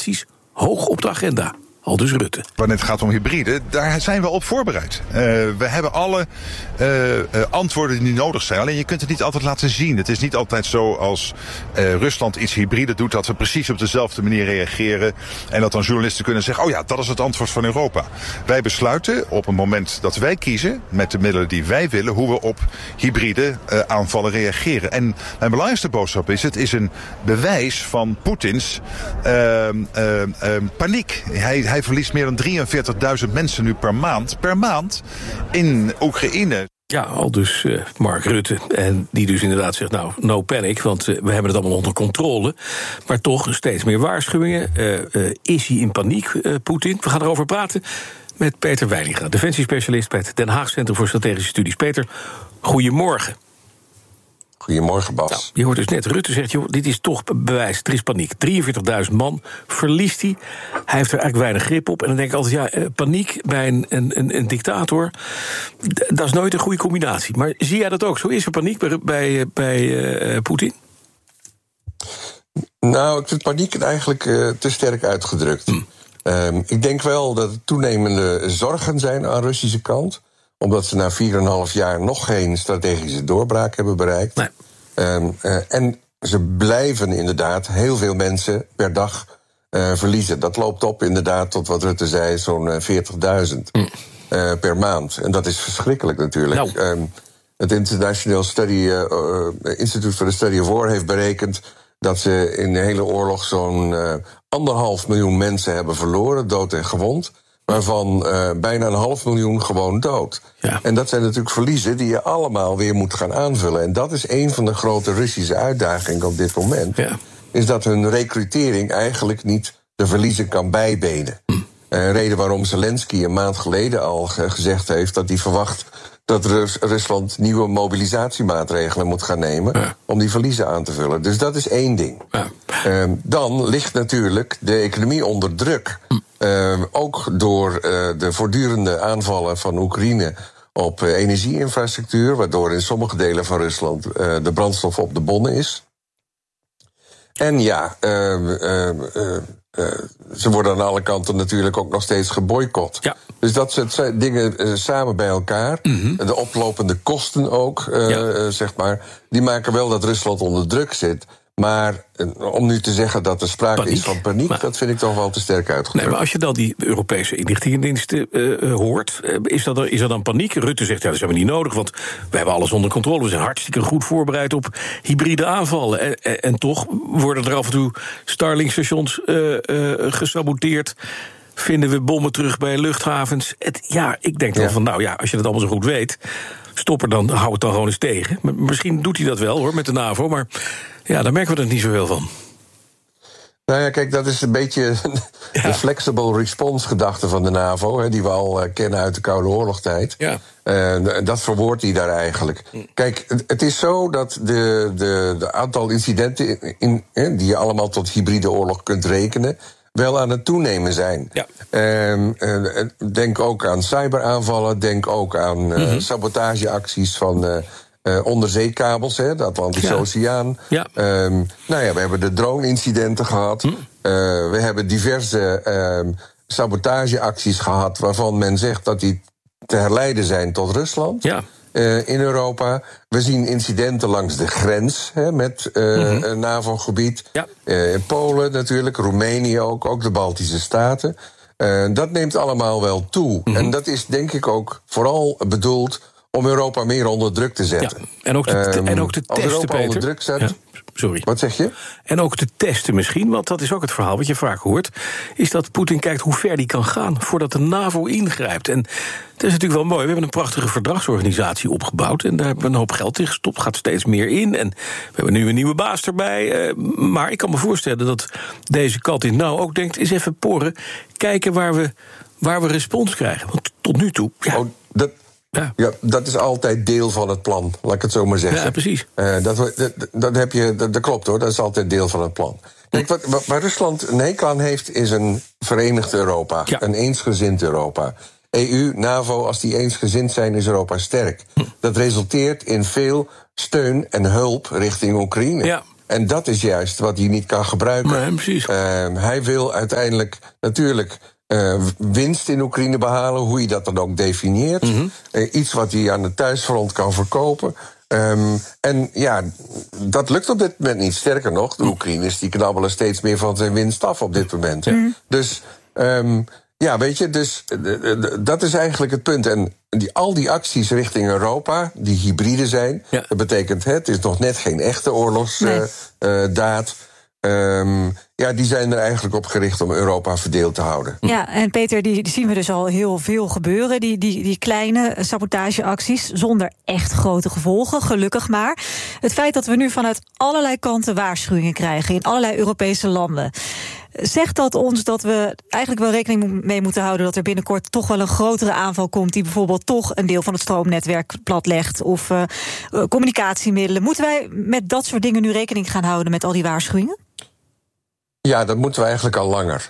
combinaties hoog op de agenda. Aldus Rutte. Wanneer het gaat om hybride, daar zijn we op voorbereid. We hebben alle antwoorden die nodig zijn. Alleen je kunt het niet altijd laten zien. Het is niet altijd zo als Rusland iets hybride doet, dat we precies op dezelfde manier reageren. En dat dan journalisten kunnen zeggen, oh ja, dat is het antwoord van Europa. Wij besluiten op een moment dat wij kiezen, met de middelen die wij willen, hoe we op hybride aanvallen reageren. En mijn belangrijkste boodschap is, het is een bewijs van Poetins paniek. Hij verliest meer dan 43.000 mensen nu per maand in Oekraïne. Ja, al dus Mark Rutte. En die dus inderdaad zegt, nou, no panic, want we hebben het allemaal onder controle. Maar toch steeds meer waarschuwingen. Is hij in paniek, Poetin? We gaan erover praten met Peter Weininga, defensiespecialist bij het Den Haag Centrum voor Strategische Studies. Peter, goedemorgen. Goedemorgen, Bas. Nou, je hoort dus net, Rutte zegt, joh, dit is toch bewijs, er is paniek. 43.000 man verliest hij. Hij heeft er eigenlijk weinig grip op. En dan denk ik altijd, ja, paniek bij een dictator, dat is nooit een goede combinatie. Maar zie jij dat ook? Zo is er paniek bij Poetin? Nou, ik vind paniek eigenlijk te sterk uitgedrukt. Ik denk wel dat er toenemende zorgen zijn aan de Russische kant, omdat ze na 4,5 jaar nog geen strategische doorbraak hebben bereikt. Nee. En ze blijven inderdaad heel veel mensen per dag verliezen. Dat loopt op inderdaad tot wat Rutte zei, zo'n 40.000 per maand. En dat is verschrikkelijk natuurlijk. Nou. Het International Institute for the Study of War heeft berekend dat ze in de hele oorlog zo'n 1,5 miljoen mensen hebben verloren, dood en gewond, waarvan bijna 500.000 gewoon dood. Ja. En dat zijn natuurlijk verliezen die je allemaal weer moet gaan aanvullen. En dat is een van de grote Russische uitdagingen op dit moment. Ja. Is dat hun recrutering eigenlijk niet de verliezen kan bijbenen. Een reden waarom Zelensky een maand geleden al gezegd heeft dat hij verwacht dat Rusland nieuwe mobilisatiemaatregelen moet gaan nemen om die verliezen aan te vullen. Dus dat is één ding. Ja. Dan ligt natuurlijk de economie onder druk. Ook door de voortdurende aanvallen van Oekraïne op energieinfrastructuur, waardoor in sommige delen van Rusland de brandstof op de bonnen is. En ja, ze worden aan alle kanten natuurlijk ook nog steeds geboycott. Ja. Dus dat soort dingen samen bij elkaar. De oplopende kosten ook, zeg maar, die maken wel dat Rusland onder druk zit. Maar om nu te zeggen dat er sprake is van paniek, dat vind ik toch wel te sterk uitgedrukt. Nee, maar als je dan die Europese inlichtingendiensten hoort, is er dan paniek? Rutte zegt, ja, dat is helemaal niet nodig, want we hebben alles onder controle. We zijn hartstikke goed voorbereid op hybride aanvallen. En toch worden er af en toe Starlink-stations gesaboteerd. Vinden we bommen terug bij luchthavens. Ik denk dan van, nou ja, als je dat allemaal zo goed weet, stop er dan, hou het dan gewoon eens tegen. Misschien doet hij dat wel, hoor, met de NAVO, maar ja, daar merken we er niet zoveel van. Nou ja, kijk, dat is een beetje de flexible response gedachte van de NAVO, die we al kennen uit de Koude Oorlogstijd. Ja. Dat verwoordt hij daar eigenlijk. Kijk, het is zo dat de aantal incidenten die je allemaal tot hybride oorlog kunt rekenen, wel aan het toenemen zijn. Ja. Denk ook aan cyberaanvallen, denk ook aan sabotageacties van onderzeekabels, de Atlantische Oceaan. Ja. We hebben de drone-incidenten gehad. We hebben diverse sabotageacties gehad waarvan men zegt dat die te herleiden zijn tot Rusland. Ja. In Europa. We zien incidenten langs de grens met een NAVO-gebied. Ja. In Polen natuurlijk, Roemenië ook de Baltische Staten. Dat neemt allemaal wel toe. En dat is denk ik ook vooral bedoeld om Europa meer onder druk te zetten. Ja. En ook te testen, als Europa Peter onder druk zet. Ja. Sorry. Wat zeg je? En ook te testen misschien, want dat is ook het verhaal wat je vaak hoort, is dat Poetin kijkt hoe ver die kan gaan voordat de NAVO ingrijpt. En dat is natuurlijk wel mooi. We hebben een prachtige verdragsorganisatie opgebouwd en daar hebben we een hoop geld in gestopt. Gaat steeds meer in en we hebben nu een nieuwe baas erbij. Maar ik kan me voorstellen dat deze kat in het nauw ook denkt, eens even poren, kijken waar we respons krijgen. Want tot nu toe, ja, dat is altijd deel van het plan, laat ik het zo maar zeggen. Ja, precies. Dat klopt hoor, dat is altijd deel van het plan. Kijk, waar Rusland een hekel aan heeft, is een verenigd Europa. Ja. Een eensgezind Europa. EU, NAVO, als die eensgezind zijn, is Europa sterk. Dat resulteert in veel steun en hulp richting Oekraïne. Ja. En dat is juist wat hij niet kan gebruiken. Nee, precies. Hij wil uiteindelijk natuurlijk winst in Oekraïne behalen, hoe je dat dan ook definieert. Iets wat hij aan het thuisfront kan verkopen. En ja, dat lukt op dit moment niet. Sterker nog, de Oekraïners die knabbelen steeds meer van zijn winst af op dit moment. Dus ja, weet je, dus dat is eigenlijk het punt. En al die acties richting Europa, die hybride zijn, dat betekent, het is nog net geen echte oorlogsdaad. Ja, die zijn er eigenlijk op gericht om Europa verdeeld te houden. Ja, en Peter, die zien we dus al heel veel gebeuren. Die kleine sabotageacties zonder echt grote gevolgen, gelukkig maar. Het feit dat we nu vanuit allerlei kanten waarschuwingen krijgen in allerlei Europese landen, zegt dat ons dat we eigenlijk wel rekening mee moeten houden dat er binnenkort toch wel een grotere aanval komt die bijvoorbeeld toch een deel van het stroomnetwerk platlegt of communicatiemiddelen. Moeten wij met dat soort dingen nu rekening gaan houden met al die waarschuwingen? Ja, dat moeten we eigenlijk al langer.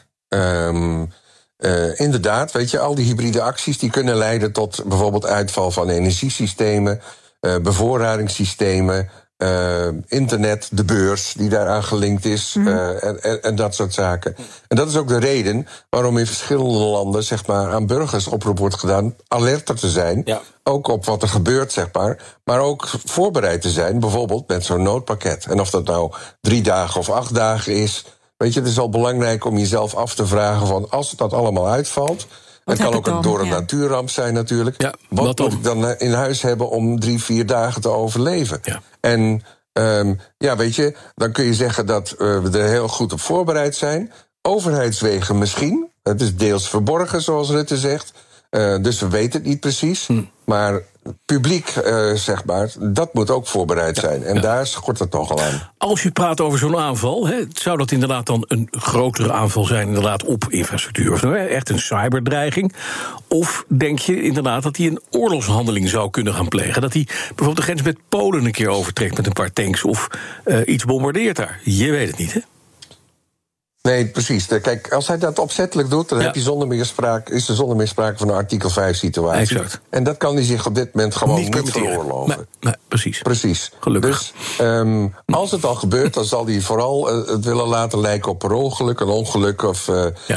Inderdaad, weet je, al die hybride acties die kunnen leiden tot bijvoorbeeld uitval van energiesystemen, bevoorradingssystemen, internet, de beurs die daaraan gelinkt is, en dat soort zaken. En dat is ook de reden waarom in verschillende landen, zeg maar, aan burgers oproep wordt gedaan alerter te zijn, ook op wat er gebeurt, zeg maar ook voorbereid te zijn, bijvoorbeeld met zo'n noodpakket. En of dat nou 3 dagen of 8 dagen is, weet je, het is al belangrijk om jezelf af te vragen van, als dat allemaal uitvalt, het kan ook door een natuurramp zijn natuurlijk. Ja, wat moet ik dan in huis hebben om 3-4 dagen te overleven? Ja. En ja, weet je, dan kun je zeggen dat we er heel goed op voorbereid zijn. Overheidswegen misschien. Het is deels verborgen, zoals Rutte zegt. Dus we weten het niet precies. Maar publiek, zeg maar, dat moet ook voorbereid zijn. En daar schort het nogal aan. Als je praat over zo'n aanval, zou dat inderdaad dan een grotere aanval zijn, inderdaad op infrastructuur? Of echt een cyberdreiging? Of denk je inderdaad dat hij een oorlogshandeling zou kunnen gaan plegen? Dat hij bijvoorbeeld de grens met Polen een keer overtrekt met een paar tanks of iets bombardeert daar? Je weet het niet, hè? Nee, precies. Kijk, als hij dat opzettelijk doet, dan is er zonder meer sprake van een artikel 5-situatie. Exact. En dat kan hij zich op dit moment gewoon niet veroorloven. Nee, precies. Precies. Gelukkig. Dus als het al gebeurt, dan zal hij vooral het willen laten lijken op een ongeluk. Of,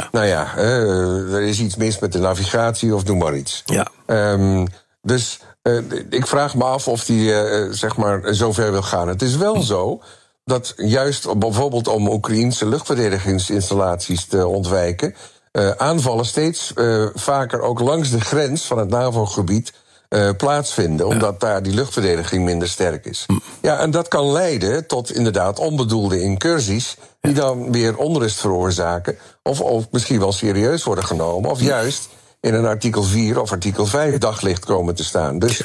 er is iets mis met de navigatie of noem maar iets. Ja. Dus ik vraag me af of hij zeg maar zover wil gaan. Het is wel zo dat juist bijvoorbeeld om Oekraïense luchtverdedigingsinstallaties te ontwijken, aanvallen steeds vaker ook langs de grens van het NAVO-gebied plaatsvinden, omdat daar die luchtverdediging minder sterk is. Ja, en dat kan leiden tot inderdaad onbedoelde incursies die dan weer onrust veroorzaken, of misschien wel serieus worden genomen, of juist in een artikel 4 of artikel 5 daglicht komen te staan. Dus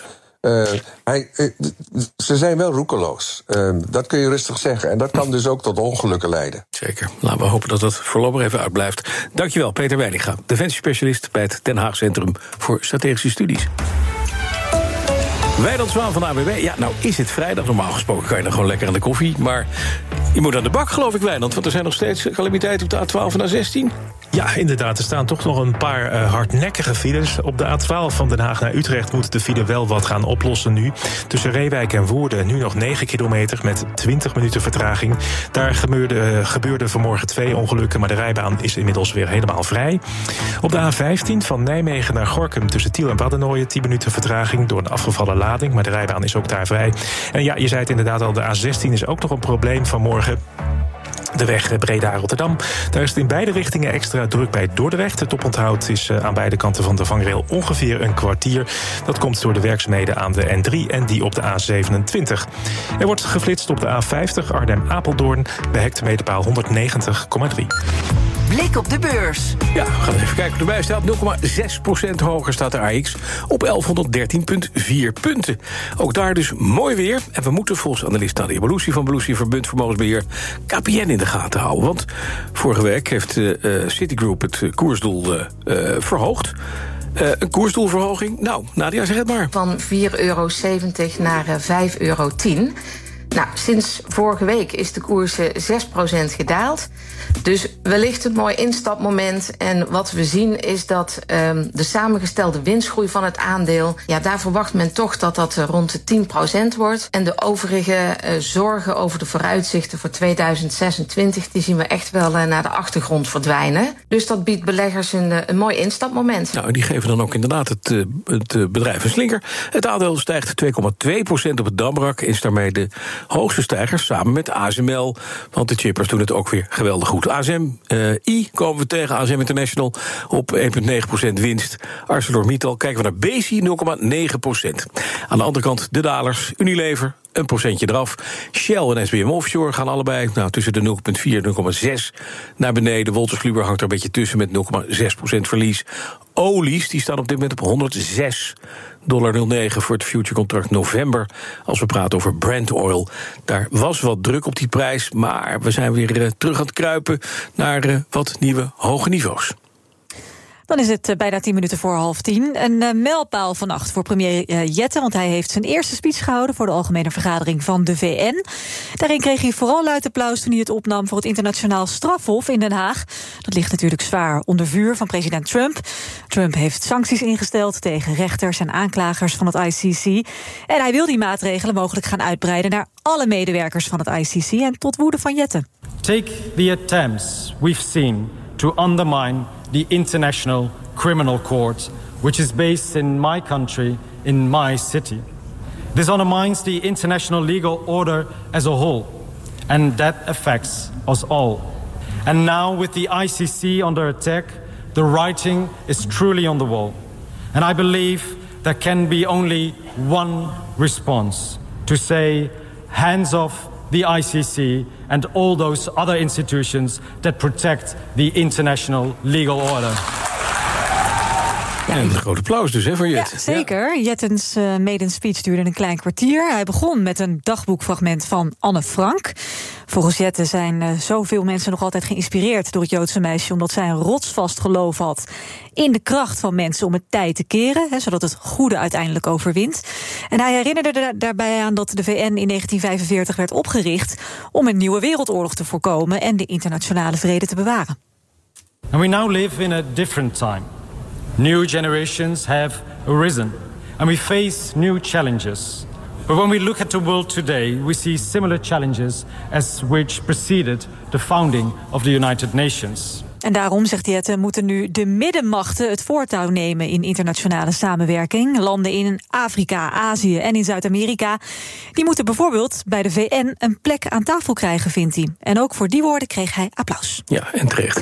ze zijn wel roekeloos. Dat kun je rustig zeggen. En dat kan dus ook tot ongelukken leiden. Zeker. Laten we hopen dat dat voorlopig even uitblijft. Dankjewel, Peter Weininga, defensiespecialist bij het Den Haag Centrum voor Strategische Studies. Wijnand Zwaan van de ANWB. Ja, nou is het vrijdag. Normaal gesproken kan je dan gewoon lekker aan de koffie. Maar je moet aan de bak, geloof ik, Wijnand. Want er zijn nog steeds calamiteiten op de A12 en A16. Ja, inderdaad. Er staan toch nog een paar hardnekkige files. Op de A12 van Den Haag naar Utrecht moet de file wel wat gaan oplossen nu. Tussen Reewijk en Woerden nu nog 9 kilometer met 20 minuten vertraging. Daar gebeurde vanmorgen 2 ongelukken, maar de rijbaan is inmiddels weer helemaal vrij. Op de A15 van Nijmegen naar Gorinchem tussen Tiel en Waddenooien 10 minuten vertraging door een afgevallen lading, maar de rijbaan is ook daar vrij. En ja, je zei het inderdaad al, de A16 is ook nog een probleem vanmorgen. De weg Breda-Rotterdam. Daar is het in beide richtingen extra druk bij Dordrecht. Het oponthoud is aan beide kanten van de vangrail ongeveer een kwartier. Dat komt door de werkzaamheden aan de N3 en die op de A27. Er wordt geflitst op de A50 Arnhem-Apeldoorn bij hectometerpaal 190,3. Blik op de beurs. Ja, we gaan even kijken hoe erbij staat. 0,6% hoger staat de AX op 1113,4 punten. Ook daar dus mooi weer. En we moeten volgens analist Nadia Belushi van Belushi Verbund Vermogensbeheer KPN in de gaten houden. Want vorige week heeft Citigroup het koersdoel verhoogd. Een koersdoelverhoging. Nou, Nadia, zeg het maar. Van €4,70 naar €5,10. Nou, sinds vorige week is de koers 6% gedaald. Dus wellicht een mooi instapmoment. En wat we zien is dat de samengestelde winstgroei van het aandeel... ja, daar verwacht men toch dat dat rond de 10% wordt. En de overige zorgen over de vooruitzichten voor 2026... die zien we echt wel naar de achtergrond verdwijnen. Dus dat biedt beleggers een mooi instapmoment. Nou, die geven dan ook inderdaad het bedrijf een slinker. Het aandeel stijgt 2,2% op het Damrak. Is daarmee de hoogste stijger samen met ASML. Want de chippers doen het ook weer geweldig goed. ASMI komen we tegen, ASM International op 1,9% winst. ArcelorMittal kijken we naar Besi, 0,9%. Aan de andere kant de dalers, Unilever, een procentje eraf. Shell en SBM Offshore gaan allebei tussen de 0,4 en 0,6 naar beneden. Wolters Kluwer hangt er een beetje tussen met 0,6% verlies. Olies die staan op dit moment op $106,09 voor het future contract november. Als we praten over Brent oil. Daar was wat druk op die prijs, maar we zijn weer terug aan het kruipen naar wat nieuwe hoge niveaus. Dan is het bijna 10 minuten voor 9:30. Een mijlpaal vannacht voor premier Jette, want hij heeft zijn eerste speech gehouden voor de Algemene Vergadering van de VN. Daarin kreeg hij vooral luid applaus toen hij het opnam voor het internationaal strafhof in Den Haag. Dat ligt natuurlijk zwaar onder vuur van president Trump. Trump heeft sancties ingesteld tegen rechters en aanklagers van het ICC. En hij wil die maatregelen mogelijk gaan uitbreiden naar alle medewerkers van het ICC en tot woede van Jette. Take the attempts we've seen to undermine the International Criminal Court, which is based in my country, in my city. This undermines the international legal order as a whole, and that affects us all. And now with the ICC under attack, the writing is truly on the wall. And I believe there can be only one response, to say, hands off the ICC and all those other institutions that protect the international legal order. Ja, een groot applaus dus, hè, voor Jet. Ja, zeker. Ja. Jettens maiden speech duurde een klein kwartier. Hij begon met een dagboekfragment van Anne Frank. Volgens Jette zijn zoveel mensen nog altijd geïnspireerd door het Joodse meisje, omdat zij een rotsvast geloof had in de kracht van mensen om het tij te keren, zodat het goede uiteindelijk overwint. En hij herinnerde daarbij aan dat de VN in 1945 werd opgericht om een nieuwe wereldoorlog te voorkomen en de internationale vrede te bewaren. And we now live in a different time. New generations have arisen, and we face new challenges. But when we look at the world today, we see similar challenges as which preceded the founding of the United Nations. En daarom, zegt Jette, moeten nu de middenmachten het voortouw nemen in internationale samenwerking. Landen in Afrika, Azië en in Zuid-Amerika, die moeten bijvoorbeeld bij de VN een plek aan tafel krijgen, vindt hij. En ook voor die woorden kreeg hij applaus. Ja, en terecht.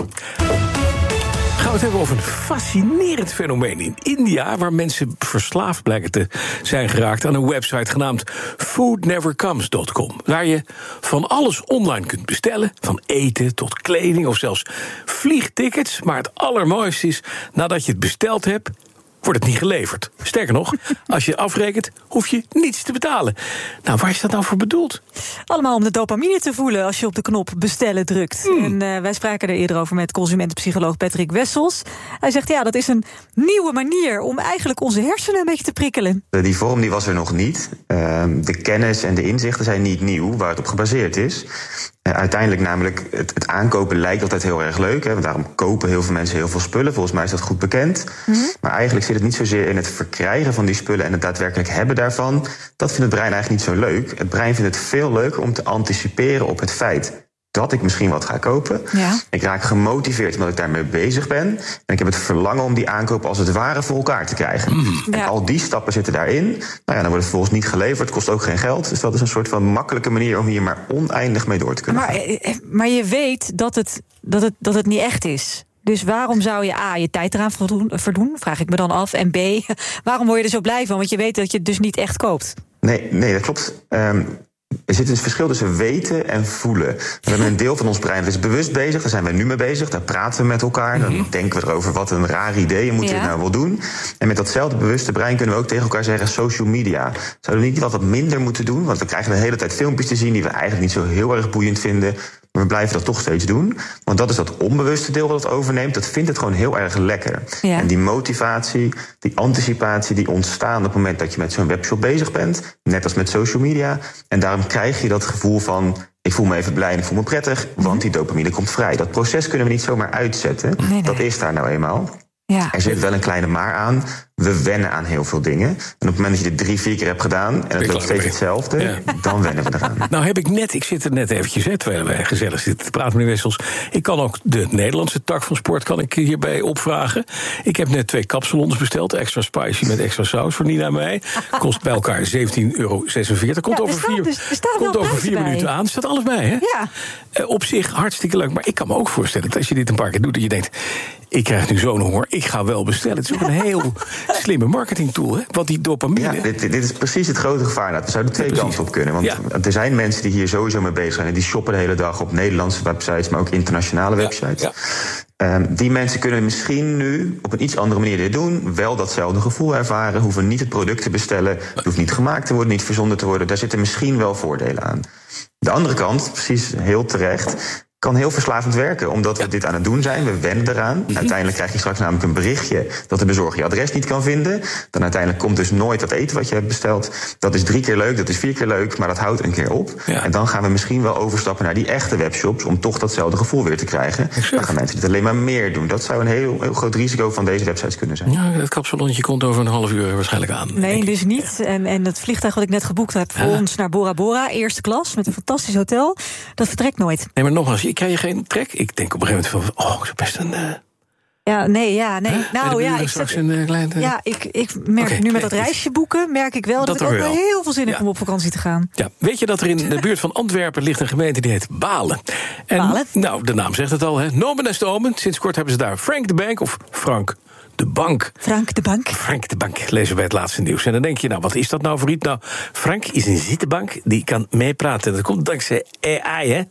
Gaan we het hebben over een fascinerend fenomeen in India, waar mensen verslaafd blijken te zijn geraakt aan een website genaamd foodnevercomes.com, waar je van alles online kunt bestellen, van eten tot kleding of zelfs vliegtickets. Maar het allermooiste is, nadat je het besteld hebt, wordt het niet geleverd. Sterker nog, als je afrekent, hoef je niets te betalen. Nou, waar is dat nou voor bedoeld? Allemaal om de dopamine te voelen als je op de knop bestellen drukt. En wij spraken er eerder over met consumentenpsycholoog Patrick Wessels. Hij zegt, ja, dat is een nieuwe manier om eigenlijk onze hersenen een beetje te prikkelen. Die vorm die was er nog niet. De kennis en de inzichten zijn niet nieuw, waar het op gebaseerd is. Uiteindelijk namelijk, het aankopen lijkt altijd heel erg leuk. Hè, daarom kopen heel veel mensen heel veel spullen. Volgens mij is dat goed bekend. Maar eigenlijk zit het niet zozeer in het verkrijgen van die spullen en het daadwerkelijk hebben daarvan. Dat vindt het brein eigenlijk niet zo leuk. Het brein vindt het veel leuker om te anticiperen op het feit dat ik misschien wat ga kopen. Ja. Ik raak gemotiveerd omdat ik daarmee bezig ben. En ik heb het verlangen om die aankoop als het ware voor elkaar te krijgen. En al die stappen zitten daarin. Nou ja, dan wordt het vervolgens niet geleverd, kost ook geen geld. Dus dat is een soort van makkelijke manier om hier maar oneindig mee door te kunnen gaan. Maar je weet dat het niet echt is. Dus waarom zou je A, je tijd eraan verdoen, vraag ik me dan af. En B, waarom word je er zo blij van? Want je weet dat je het dus niet echt koopt. Nee, dat klopt. Er zit een verschil tussen weten en voelen. We hebben een deel van ons brein dat is bewust bezig. Daar zijn we nu mee bezig. Daar praten we met elkaar. Dan denken we erover, wat een raar idee. Moet je het nou wel doen? En met datzelfde bewuste brein kunnen we ook tegen elkaar zeggen, social media. Zouden we niet wat minder moeten doen? Want we krijgen de hele tijd filmpjes te zien die we eigenlijk niet zo heel erg boeiend vinden. Maar we blijven dat toch steeds doen. Want dat is dat onbewuste deel dat het overneemt. Dat vindt het gewoon heel erg lekker. Ja. En die motivatie, die anticipatie, die ontstaan op het moment dat je met zo'n webshop bezig bent. Net als met social media. En daarom krijg je dat gevoel van, ik voel me even blij en ik voel me prettig, want die dopamine komt vrij. Dat proces kunnen we niet zomaar uitzetten. Nee. Dat is daar nou eenmaal. Ja. Er zit wel een kleine maar aan. We wennen aan heel veel dingen. En op het moment dat je dit 3-4 keer hebt gedaan en het loopt steeds hetzelfde, dan wennen we eraan. Nou ik zit er net eventjes, terwijl wij gezellig zitten te praten, meneer Wessels. Ik kan ook de Nederlandse tak van sport kan ik hierbij opvragen. Ik heb net 2 kapsalons besteld, extra spicy met extra saus voor Nina en mij. Kost bij elkaar €17,46. Komt over 4 minuten aan. Staat alles bij, hè? Ja. Op zich hartstikke leuk, maar ik kan me ook voorstellen dat als je dit een paar keer doet, dat je denkt, ik krijg nu zo'n honger, ik ga wel bestellen. Het is ook een heel slimme marketingtool, hè? Want die dopamine. Ja, dit is precies het grote gevaar. We zouden 2 kanten op kunnen. Want er zijn mensen die hier sowieso mee bezig zijn en die shoppen de hele dag op Nederlandse websites, maar ook internationale websites. Ja. Die mensen kunnen misschien nu op een iets andere manier dit doen, wel datzelfde gevoel ervaren, hoeven niet het product te bestellen, het hoeft niet gemaakt te worden, niet verzonden te worden. Daar zitten misschien wel voordelen aan. De andere kant, precies heel terecht, kan heel verslavend werken, omdat we dit aan het doen zijn. We wennen eraan. Uiteindelijk krijg je straks namelijk een berichtje dat de bezorger je adres niet kan vinden. Dan uiteindelijk komt dus nooit dat eten wat je hebt besteld. Dat is 3 keer leuk, dat is 4 keer leuk, maar dat houdt een keer op. Ja. En dan gaan we misschien wel overstappen naar die echte webshops om toch datzelfde gevoel weer te krijgen. Dan gaan mensen dit alleen maar meer doen. Dat zou een heel groot risico van deze websites kunnen zijn. Ja, dat kapsalonnetje komt over een half uur waarschijnlijk aan. Nee, dus niet. En het vliegtuig wat ik net geboekt heb voor ons naar Bora Bora, eerste klas, met een fantastisch hotel, dat vertrekt nooit. Nee, maar nogmaals, krijg je geen trek? Ik denk op een gegeven moment van, ik zou best een... Nee. Nou ja, ik merk nu met dat reisje boeken, merk ik wel dat ik ook wel heel veel zin heb om op vakantie te gaan. Ja, weet je dat er in de buurt van Antwerpen ligt een gemeente die heet Balen? En, Balen? Nou, de naam zegt het al, hè. Nomen est omen. Sinds kort hebben ze daar Frank de Bank of Frank de Bank. Frank de Bank. Frank de Bank, lezen we bij het laatste nieuws. En dan denk je, nou, wat is dat nou voor iets? Nou, Frank is een zittenbank, die kan meepraten. Dat komt dankzij AI, hè.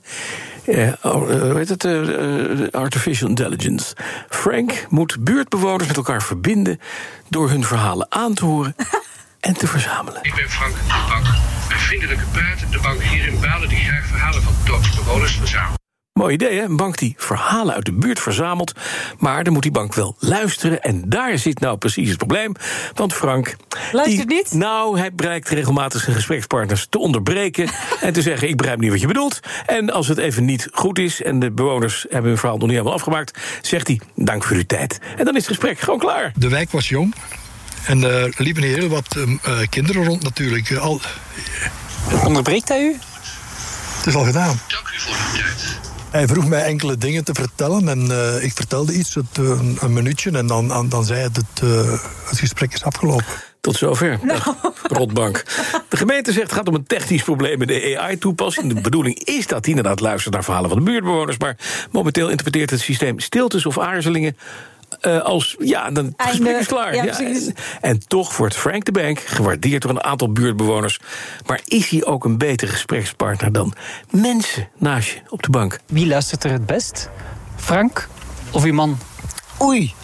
Hoe heet het? Artificial Intelligence. Frank moet buurtbewoners met elkaar verbinden door hun verhalen aan te horen en te verzamelen. Ik ben Frank de Bank, een vriendelijke praat. De bank hier in Balen die graag verhalen van dorpsbewoners verzamelt. Mooi idee, hè? Een bank die verhalen uit de buurt verzamelt. Maar dan moet die bank wel luisteren. En daar zit nou precies het probleem. Want Frank... Luistert niet? Nou, hij bereikt regelmatig zijn gesprekspartners te onderbreken. En te zeggen, ik begrijp niet wat je bedoelt. En als het even niet goed is en de bewoners hebben hun verhaal nog niet helemaal afgemaakt, zegt hij, dank voor uw tijd. En dan is het gesprek gewoon klaar. De wijk was jong. En er liepen heel wat kinderen rond natuurlijk. Onderbreekt hij u? Het is al gedaan. Dank u voor uw tijd. Hij vroeg mij enkele dingen te vertellen en ik vertelde iets, een minuutje, en dan zei hij dat het gesprek is afgelopen. Tot zover. Nou. Rotbank. De gemeente zegt het gaat om een technisch probleem met de AI-toepassing. De bedoeling is dat hij inderdaad luistert naar verhalen van de buurtbewoners, maar momenteel interpreteert het systeem stiltes of aarzelingen als, dan het gesprek is klaar. Ja, en toch wordt Frank de Bank gewaardeerd door een aantal buurtbewoners. Maar is hij ook een betere gesprekspartner dan mensen naast je op de bank? Wie luistert er het best? Frank of uw man? Oei.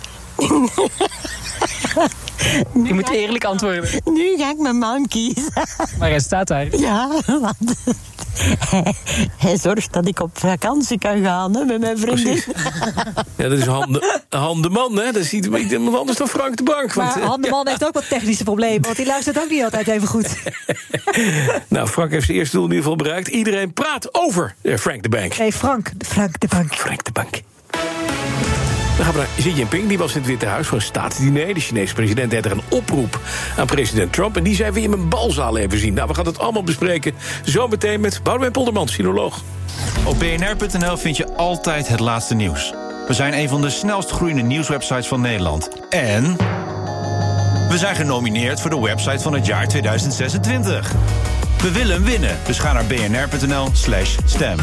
Je moet eerlijk antwoorden. Nu ga ik mijn man kiezen. Maar hij staat daar. Ja, want hij zorgt dat ik op vakantie kan gaan, hè, met mijn vriendin. Precies. Ja, dat is Han de Man, hè. Dat is iemand anders dan Frank de Bank. Maar Han de Man heeft ook wat technische problemen, want die luistert ook niet altijd even goed. Nou, Frank heeft zijn eerste doel in ieder geval bereikt. Iedereen praat over Frank de Bank. Nee, Frank de Bank. Frank de Bank. Dan gaan we naar Xi Jinping, die was in het Witte Huis voor een staatsdiner. De Chinese president deed er een oproep aan president Trump. En die zei, wil je mijn balzaal even zien? Nou, we gaan het allemaal bespreken zometeen met Boudewijn Polderman, sinoloog. Op bnr.nl vind je altijd het laatste nieuws. We zijn een van de snelst groeiende nieuwswebsites van Nederland. En we zijn genomineerd voor de website van het jaar 2026. We willen hem winnen, dus ga naar bnr.nl/stem.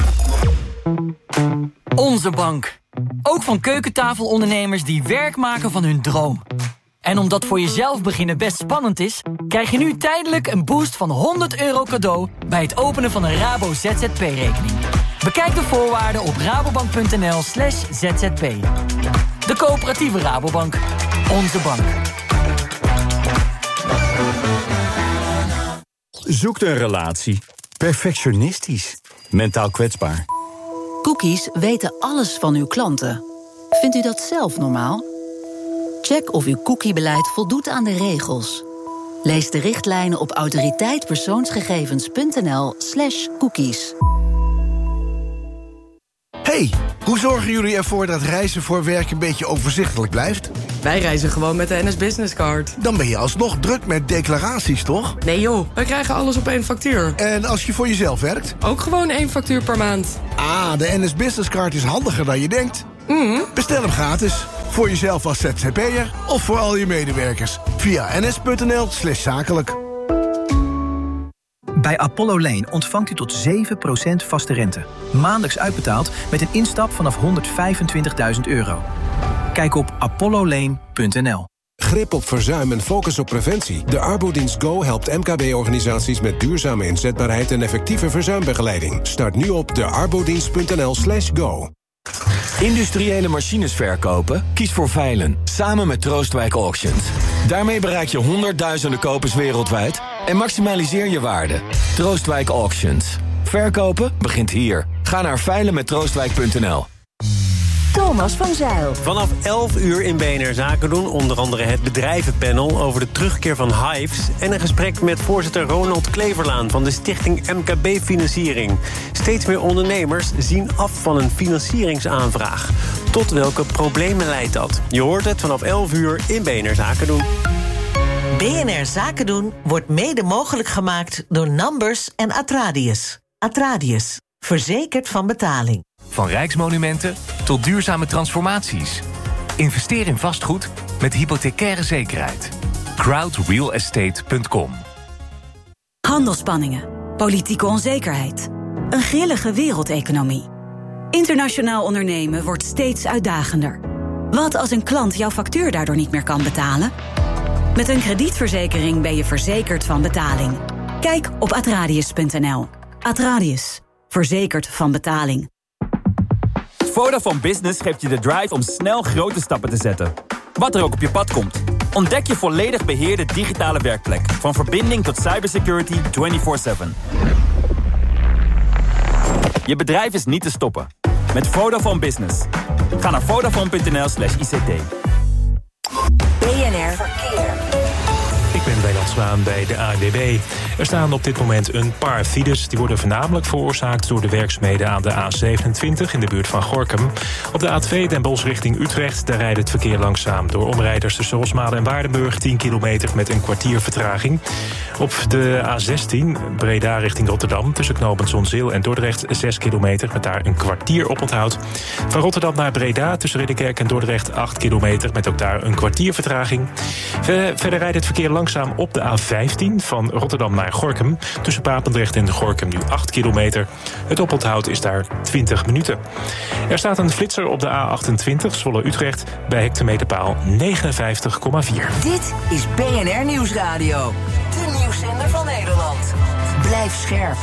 Onze bank. Ook van keukentafelondernemers die werk maken van hun droom. En omdat voor jezelf beginnen best spannend is, krijg je nu tijdelijk een boost van €100 cadeau bij het openen van een Rabo ZZP-rekening. Bekijk de voorwaarden op rabobank.nl/zzp. De coöperatieve Rabobank. Onze bank. Zoekt een relatie. Perfectionistisch. Mentaal kwetsbaar. Cookies weten alles van uw klanten. Vindt u dat zelf normaal? Check of uw cookiebeleid voldoet aan de regels. Lees de richtlijnen op autoriteitpersoonsgegevens.nl/cookies. Hey, hoe zorgen jullie ervoor dat reizen voor werk een beetje overzichtelijk blijft? Wij reizen gewoon met de NS Business Card. Dan ben je alsnog druk met declaraties, toch? Nee joh, wij krijgen alles op één factuur. En als je voor jezelf werkt? Ook gewoon 1 factuur per maand. Ah, de NS Business Card is handiger dan je denkt. Bestel hem gratis. Voor jezelf als ZZP'er of voor al je medewerkers. Via ns.nl/zakelijk. Bij Apollo Lane ontvangt u tot 7% vaste rente. Maandelijks uitbetaald met een instap vanaf €125.000. Kijk op apollolane.nl. Grip op verzuim en focus op preventie. De Arbodienst Go helpt MKB-organisaties met duurzame inzetbaarheid en effectieve verzuimbegeleiding. Start nu op dearbodienst.nl/go. Industriële machines verkopen? Kies voor Veilen, samen met Troostwijk Auctions. Daarmee bereik je honderdduizenden kopers wereldwijd en maximaliseer je waarde. Troostwijk Auctions. Verkopen begint hier. Ga naar veilenmettroostwijk.nl. Thomas van Zijl. Vanaf 11 uur in BNR Zaken doen. Onder andere het bedrijvenpanel over de terugkeer van Hives. En een gesprek met voorzitter Ronald Kleverlaan van de stichting MKB Financiering. Steeds meer ondernemers zien af van een financieringsaanvraag. Tot welke problemen leidt dat? Je hoort het vanaf 11 uur in BNR Zaken doen. BNR Zaken doen wordt mede mogelijk gemaakt door Numbers en Atradius. Atradius, verzekerd van betaling. Van rijksmonumenten tot duurzame transformaties. Investeer in vastgoed met hypothecaire zekerheid. crowdrealestate.com. Handelsspanningen, politieke onzekerheid, een grillige wereldeconomie. Internationaal ondernemen wordt steeds uitdagender. Wat als een klant jouw factuur daardoor niet meer kan betalen? Met een kredietverzekering ben je verzekerd van betaling. Kijk op atradius.nl. Atradius, verzekerd van betaling. Vodafone Business geeft je de drive om snel grote stappen te zetten. Wat er ook op je pad komt. Ontdek je volledig beheerde digitale werkplek. Van verbinding tot cybersecurity 24/7. Je bedrijf is niet te stoppen. Met Vodafone Business. Ga naar vodafone.nl/ICT. BNR Verkeer. Ik ben Wijnand Zwaan bij de ANWB. Er staan op dit moment een paar files. Die worden voornamelijk veroorzaakt door de werkzaamheden aan de A27 in de buurt van Gorinchem. Op de A2 Den Bosch richting Utrecht, daar rijdt het verkeer langzaam door omrijders tussen Rosmalen en Waardenburg, 10 kilometer met een kwartier vertraging. Op de A16 Breda richting Rotterdam tussen knooppunt Zonzeel en Dordrecht 6 kilometer met daar een kwartier oponthoud. Van Rotterdam naar Breda tussen Ridderkerk en Dordrecht 8 kilometer met ook daar een kwartier vertraging. Verder rijdt het verkeer langzaam op de A15 van Rotterdam naar Gorinchem. Tussen Papendrecht en Gorinchem nu 8 kilometer. Het oponthoud is daar 20 minuten. Er staat een flitser op de A28 Zwolle-Utrecht bij hectometerpaal 59,4. Dit is BNR Nieuwsradio. De nieuwszender van Nederland. Blijf scherp.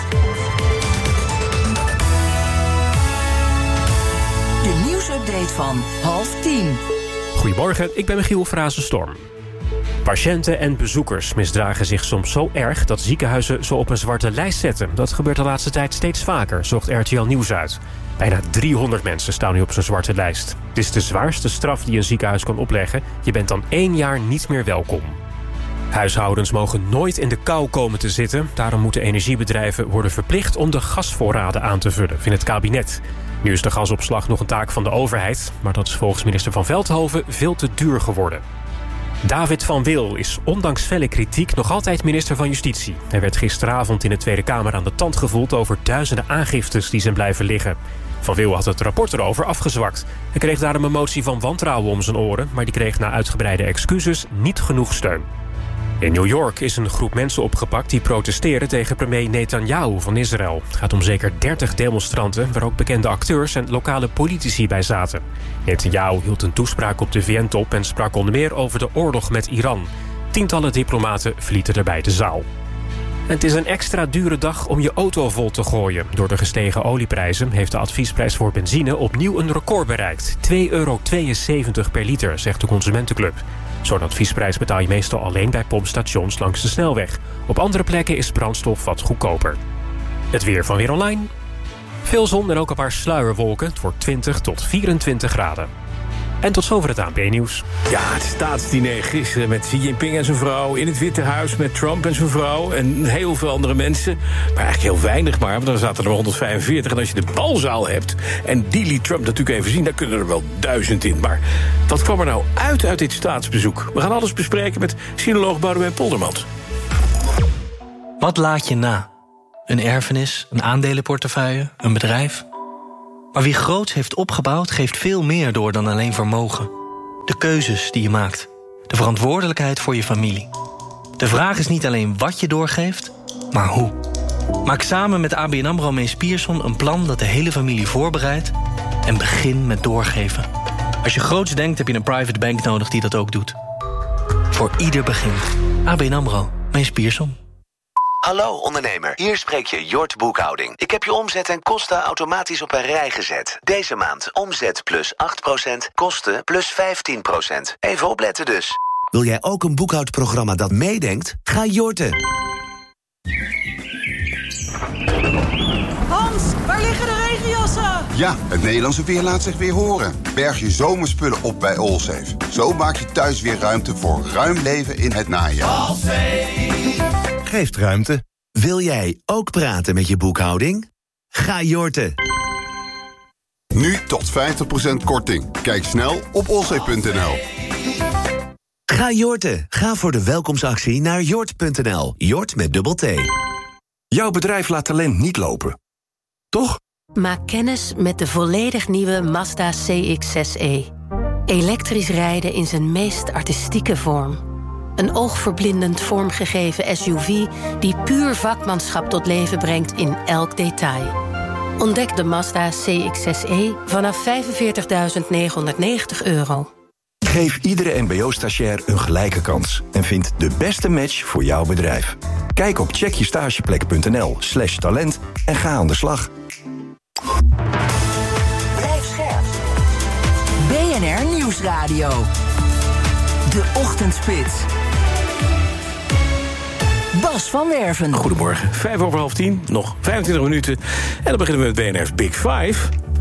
De nieuwsupdate van 9:30. Goedemorgen, ik ben Michiel Frazenstorm. Patiënten en bezoekers misdragen zich soms zo erg dat ziekenhuizen ze op een zwarte lijst zetten. Dat gebeurt de laatste tijd steeds vaker, zocht RTL Nieuws uit. Bijna 300 mensen staan nu op zo'n zwarte lijst. Het is de zwaarste straf die een ziekenhuis kan opleggen. Je bent dan 1 jaar niet meer welkom. Huishoudens mogen nooit in de kou komen te zitten. Daarom moeten energiebedrijven worden verplicht om de gasvoorraden aan te vullen, vindt het kabinet. Nu is de gasopslag nog een taak van de overheid, maar dat is volgens minister Van Veldhoven veel te duur geworden. David van Wil is ondanks felle kritiek nog altijd minister van Justitie. Hij werd gisteravond in de Tweede Kamer aan de tand gevoeld over duizenden aangiftes die zijn blijven liggen. Van Wil had het rapport erover afgezwakt. Hij kreeg daarom een motie van wantrouwen om zijn oren, maar die kreeg na uitgebreide excuses niet genoeg steun. In New York is een groep mensen opgepakt die protesteren tegen premier Netanyahu van Israël. Het gaat om zeker 30 demonstranten, waar ook bekende acteurs en lokale politici bij zaten. Netanyahu hield een toespraak op de VN-top en sprak onder meer over de oorlog met Iran. Tientallen diplomaten verlieten daarbij de zaal. Het is een extra dure dag om je auto vol te gooien. Door de gestegen olieprijzen heeft de adviesprijs voor benzine opnieuw een record bereikt. €2,72 per liter, zegt de Consumentenclub. Zo'n adviesprijs betaal je meestal alleen bij pompstations langs de snelweg. Op andere plekken is brandstof wat goedkoper. Het weer van Weer Online. Veel zon en ook een paar sluierwolken. Het wordt 20 tot 24 graden. En tot zover het ANP-nieuws. Ja, het staatsdiner gisteren met Xi Jinping en zijn vrouw. In het Witte Huis met Trump en zijn vrouw. En heel veel andere mensen. Maar eigenlijk heel weinig maar. Want dan zaten er 145. En als je de balzaal hebt. En die liet Trump natuurlijk even zien. Dan kunnen er wel 1000 in. Maar wat kwam er nou uit dit staatsbezoek? We gaan alles bespreken met sinoloog Boudewijn Poldermans. Wat laat je na? Een erfenis, een aandelenportefeuille, een bedrijf? Maar wie groots heeft opgebouwd, geeft veel meer door dan alleen vermogen. De keuzes die je maakt. De verantwoordelijkheid voor je familie. De vraag is niet alleen wat je doorgeeft, maar hoe. Maak samen met ABN AMRO Mees Pierson een plan dat de hele familie voorbereidt. En begin met doorgeven. Als je groots denkt, heb je een private bank nodig die dat ook doet. Voor ieder begin. ABN AMRO Mees Pierson. Hallo ondernemer, hier spreek je Jort Boekhouding. Ik heb je omzet en kosten automatisch op een rij gezet. Deze maand omzet plus 8%, kosten plus 15%. Even opletten dus. Wil jij ook een boekhoudprogramma dat meedenkt? Ga Jorten. Hans, waar liggen de regenjassen? Ja, het Nederlandse weer laat zich weer horen. Berg je zomerspullen op bij Allsafe. Zo maak je thuis weer ruimte voor ruim leven in het najaar. Allsafe geeft ruimte. Wil jij ook praten met je boekhouding? Ga Jorten. Nu tot 50% korting. Kijk snel op allsafe.nl. Ga Jorten. Ga voor de welkomstactie naar jort.nl. Jort met dubbel T. Jouw bedrijf laat talent niet lopen. Toch? Maak kennis met de volledig nieuwe Mazda CX-6e. Elektrisch rijden in zijn meest artistieke vorm. Een oogverblindend vormgegeven SUV die puur vakmanschap tot leven brengt in elk detail. Ontdek de Mazda CX-6e vanaf €45.990. Geef iedere mbo-stagiair een gelijke kans en vind de beste match voor jouw bedrijf. Kijk op checkjestageplek.nl/talent en ga aan de slag. Blijf scherp. BNR Nieuwsradio. De Ochtendspits. Bas van Werven. Goedemorgen, 5:05, nog 25 minuten. En dan beginnen we met BNR's Big Five.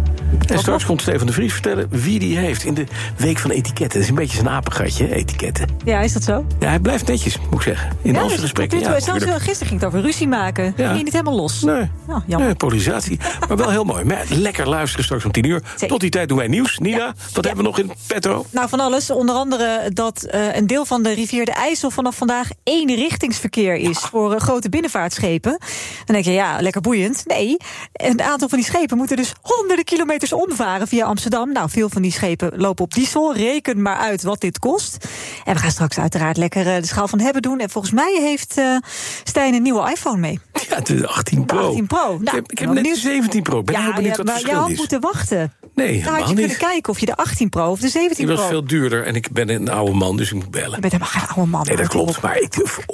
En straks komt Stefan de Vries vertellen wie die heeft in de week van etiketten. Dat is een beetje zijn apengatje, etiketten. Ja, is dat zo? Ja, hij blijft netjes, moet ik zeggen. In onze gesprekken. Ja, zelfs gisteren ging het over ruzie maken. Ja. Ging niet helemaal los. Nee, jammer. Nee, polarisatie. Maar wel heel mooi. Maar lekker luisteren straks om 10:00. Zeker. Tot die tijd doen wij nieuws. Nina, wat hebben we nog in petto? Nou, van alles. Onder andere dat een deel van de rivier de IJssel vanaf vandaag eenrichtingsverkeer is voor grote binnenvaartschepen. Dan denk je, ja, lekker boeiend. Nee, een aantal van die schepen moeten dus honderden kilometers omvaren via Amsterdam. Nou, veel van die schepen lopen op diesel. Reken maar uit wat dit kost. En we gaan straks uiteraard lekker de schaal van hebben doen. En volgens mij heeft Stijn een nieuwe iPhone mee. Ja, de 18 Pro. 18 Pro. Nou, ik heb net de 17 Pro. Ben heel benieuwd wat het verschil is. Maar je had moeten wachten. Nee, dan had je kunnen kijken of je de 18 Pro of de 17 Pro... Die was veel duurder en ik ben een oude man, dus ik moet bellen. Je bent helemaal geen oude man. Nee, dat klopt. Maar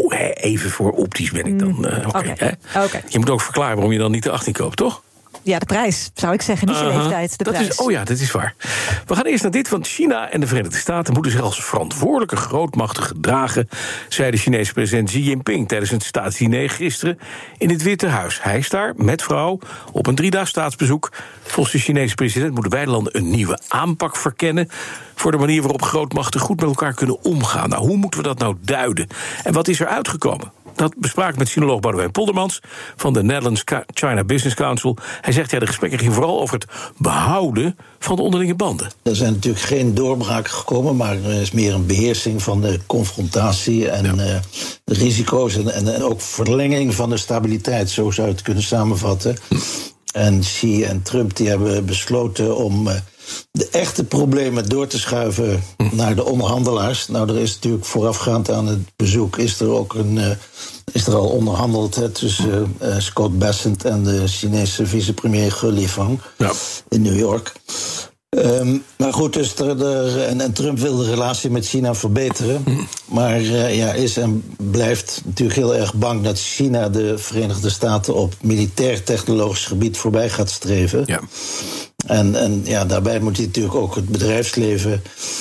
even voor optisch ben ik dan... Oké. Je moet ook verklaren waarom je dan niet de 18 koopt, toch? Ja, de prijs, zou ik zeggen. Niet je leeftijd, de prijs. Dat is waar. We gaan eerst naar dit, want China en de Verenigde Staten moeten zich als verantwoordelijke grootmacht gedragen, zei de Chinese president Xi Jinping tijdens een staatsdiner gisteren in het Witte Huis. Hij is daar met vrouw op een 3-daags staatsbezoek. Volgens de Chinese president moeten beide landen een nieuwe aanpak verkennen voor de manier waarop grootmachten goed met elkaar kunnen omgaan. Nou, hoe moeten we dat nou duiden? En wat is er uitgekomen? Dat bespraak ik met sinoloog Boudewijn Poldermans van de Netherlands China Business Council. Hij zegt, ja, de gesprekken gingen vooral over het behouden van de onderlinge banden. Er zijn natuurlijk geen doorbraken gekomen, maar er is meer een beheersing van de confrontatie en de risico's en ook verlenging van de stabiliteit, zo zou je het kunnen samenvatten. En Xi en Trump die hebben besloten om de echte problemen door te schuiven naar de onderhandelaars. Nou, er is natuurlijk voorafgaand aan het bezoek is er al onderhandeld tussen Scott Bessent en de Chinese vicepremier Ge Lifang in New York. Maar goed, dus en Trump wil de relatie met China verbeteren. Maar is en blijft natuurlijk heel erg bang dat China de Verenigde Staten op militair-technologisch gebied voorbij gaat streven. Ja. En daarbij moet hij natuurlijk ook het bedrijfsleven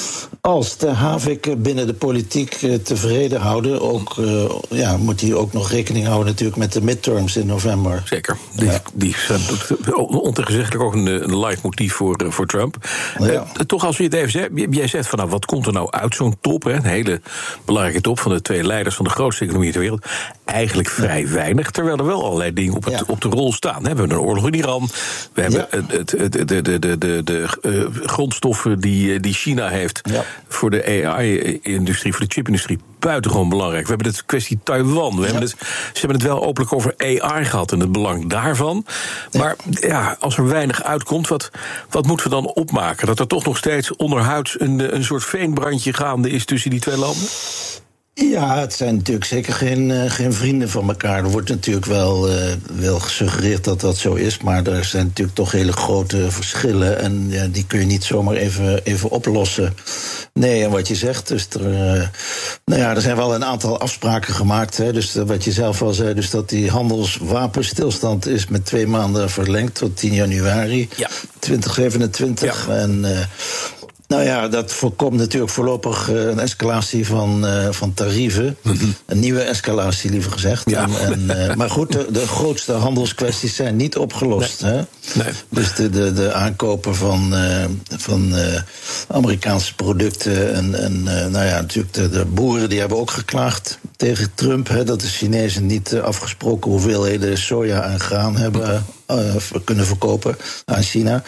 Als de Havik binnen de politiek tevreden houden, moet hij ook nog rekening houden natuurlijk met de midterms in november. Zeker. Die zijn ontegenzeggelijk ook een leidmotief voor Trump. Ja. Toch als we het even zeggen, jij zegt van wat komt er nou uit zo'n top, hè, een hele belangrijke top van de 2 leiders van de grootste economie ter wereld. Eigenlijk vrij weinig, terwijl er wel allerlei dingen op de rol staan. We hebben een oorlog in Iran, we hebben de grondstoffen die China heeft voor de AI-industrie, voor de chipindustrie, buitengewoon belangrijk. We hebben de kwestie Taiwan. Ze hebben het wel openlijk over AI gehad en het belang daarvan. Maar als er weinig uitkomt, wat moeten we dan opmaken? Dat er toch nog steeds onderhuids een soort veenbrandje gaande is tussen die 2 landen? Ja, het zijn natuurlijk zeker geen vrienden van elkaar. Er wordt natuurlijk wel gesuggereerd dat dat zo is, maar er zijn natuurlijk toch hele grote verschillen en die kun je niet zomaar even oplossen. Nee, en wat je zegt, dus er zijn wel een aantal afspraken gemaakt. Hè, dus wat je zelf al zei, dus dat die handelswapenstilstand is met 2 maanden verlengd tot 10 januari 2027. En dat voorkomt natuurlijk voorlopig een escalatie van tarieven. Een nieuwe escalatie, liever gezegd. Ja. Maar goed, de grootste handelskwesties zijn niet opgelost. Hè? Nee. Dus de aankopen van Amerikaanse producten. En natuurlijk de boeren die hebben ook geklaagd tegen Trump. Hè, dat de Chinezen niet afgesproken hoeveelheden soja en graan hebben kunnen verkopen aan China.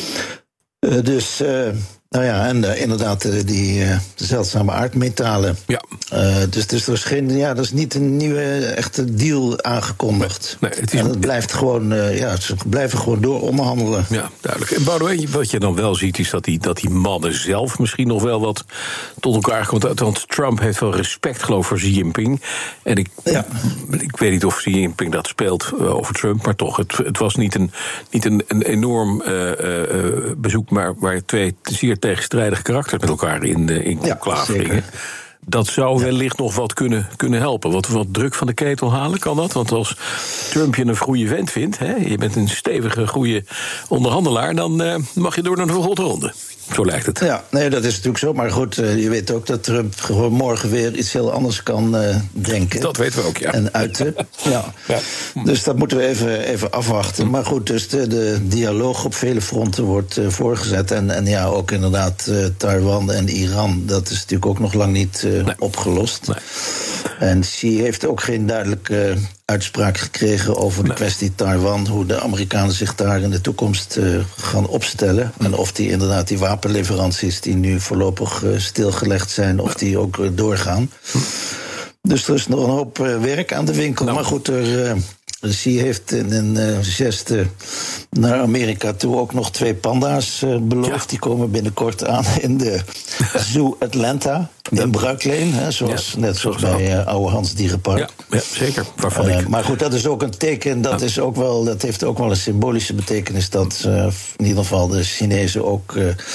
Inderdaad, die zeldzame aardmetalen. Ja. Dus er is er is niet een nieuwe echte deal aangekondigd. Nee, het blijft gewoon, ze blijven gewoon door onderhandelen. Ja, duidelijk. En Boudewijn, wat je dan wel ziet, is dat die mannen zelf misschien nog wel wat tot elkaar komen. Want Trump heeft wel respect, geloof ik, voor Xi Jinping. En ik weet niet of Xi Jinping dat speelt over Trump, maar toch, het was niet een enorm bezoek, maar waar 2 zeer tegenstrijdige karakters met elkaar in conclave gingen. Dat zou wellicht nog wat kunnen helpen. Wat druk van de ketel halen, kan dat? Want als Trump je een goede vent vindt, je bent een stevige, goede onderhandelaar, dan mag je door naar de volgende ronde. Zo lijkt het. Ja, nee, dat is natuurlijk zo. Maar goed, je weet ook dat Trump gewoon morgen weer iets heel anders kan denken. Dat weten we ook, ja. En uiten. Ja. Dus dat moeten we even afwachten. Maar goed, dus de dialoog op vele fronten wordt voorgezet. En ook inderdaad Taiwan en Iran, dat is natuurlijk ook nog lang niet opgelost. Nee. En Xi heeft ook geen duidelijke uitspraak gekregen over de kwestie Taiwan, hoe de Amerikanen zich daar in de toekomst gaan opstellen. En of die inderdaad die wapenleveranties die nu voorlopig stilgelegd zijn, of die ook doorgaan. Dus er is nog een hoop werk aan de winkel. Maar goed, Xi heeft in een geste naar Amerika toe ook nog 2 panda's beloofd. Ja. Die komen binnenkort aan in de Zoo Atlanta in Bruikleen. Zoals bij Oude Hans Dierenpark. Ja, zeker. Maar goed, dat is ook een teken. Dat heeft ook wel een symbolische betekenis. Dat in ieder geval de Chinezen ook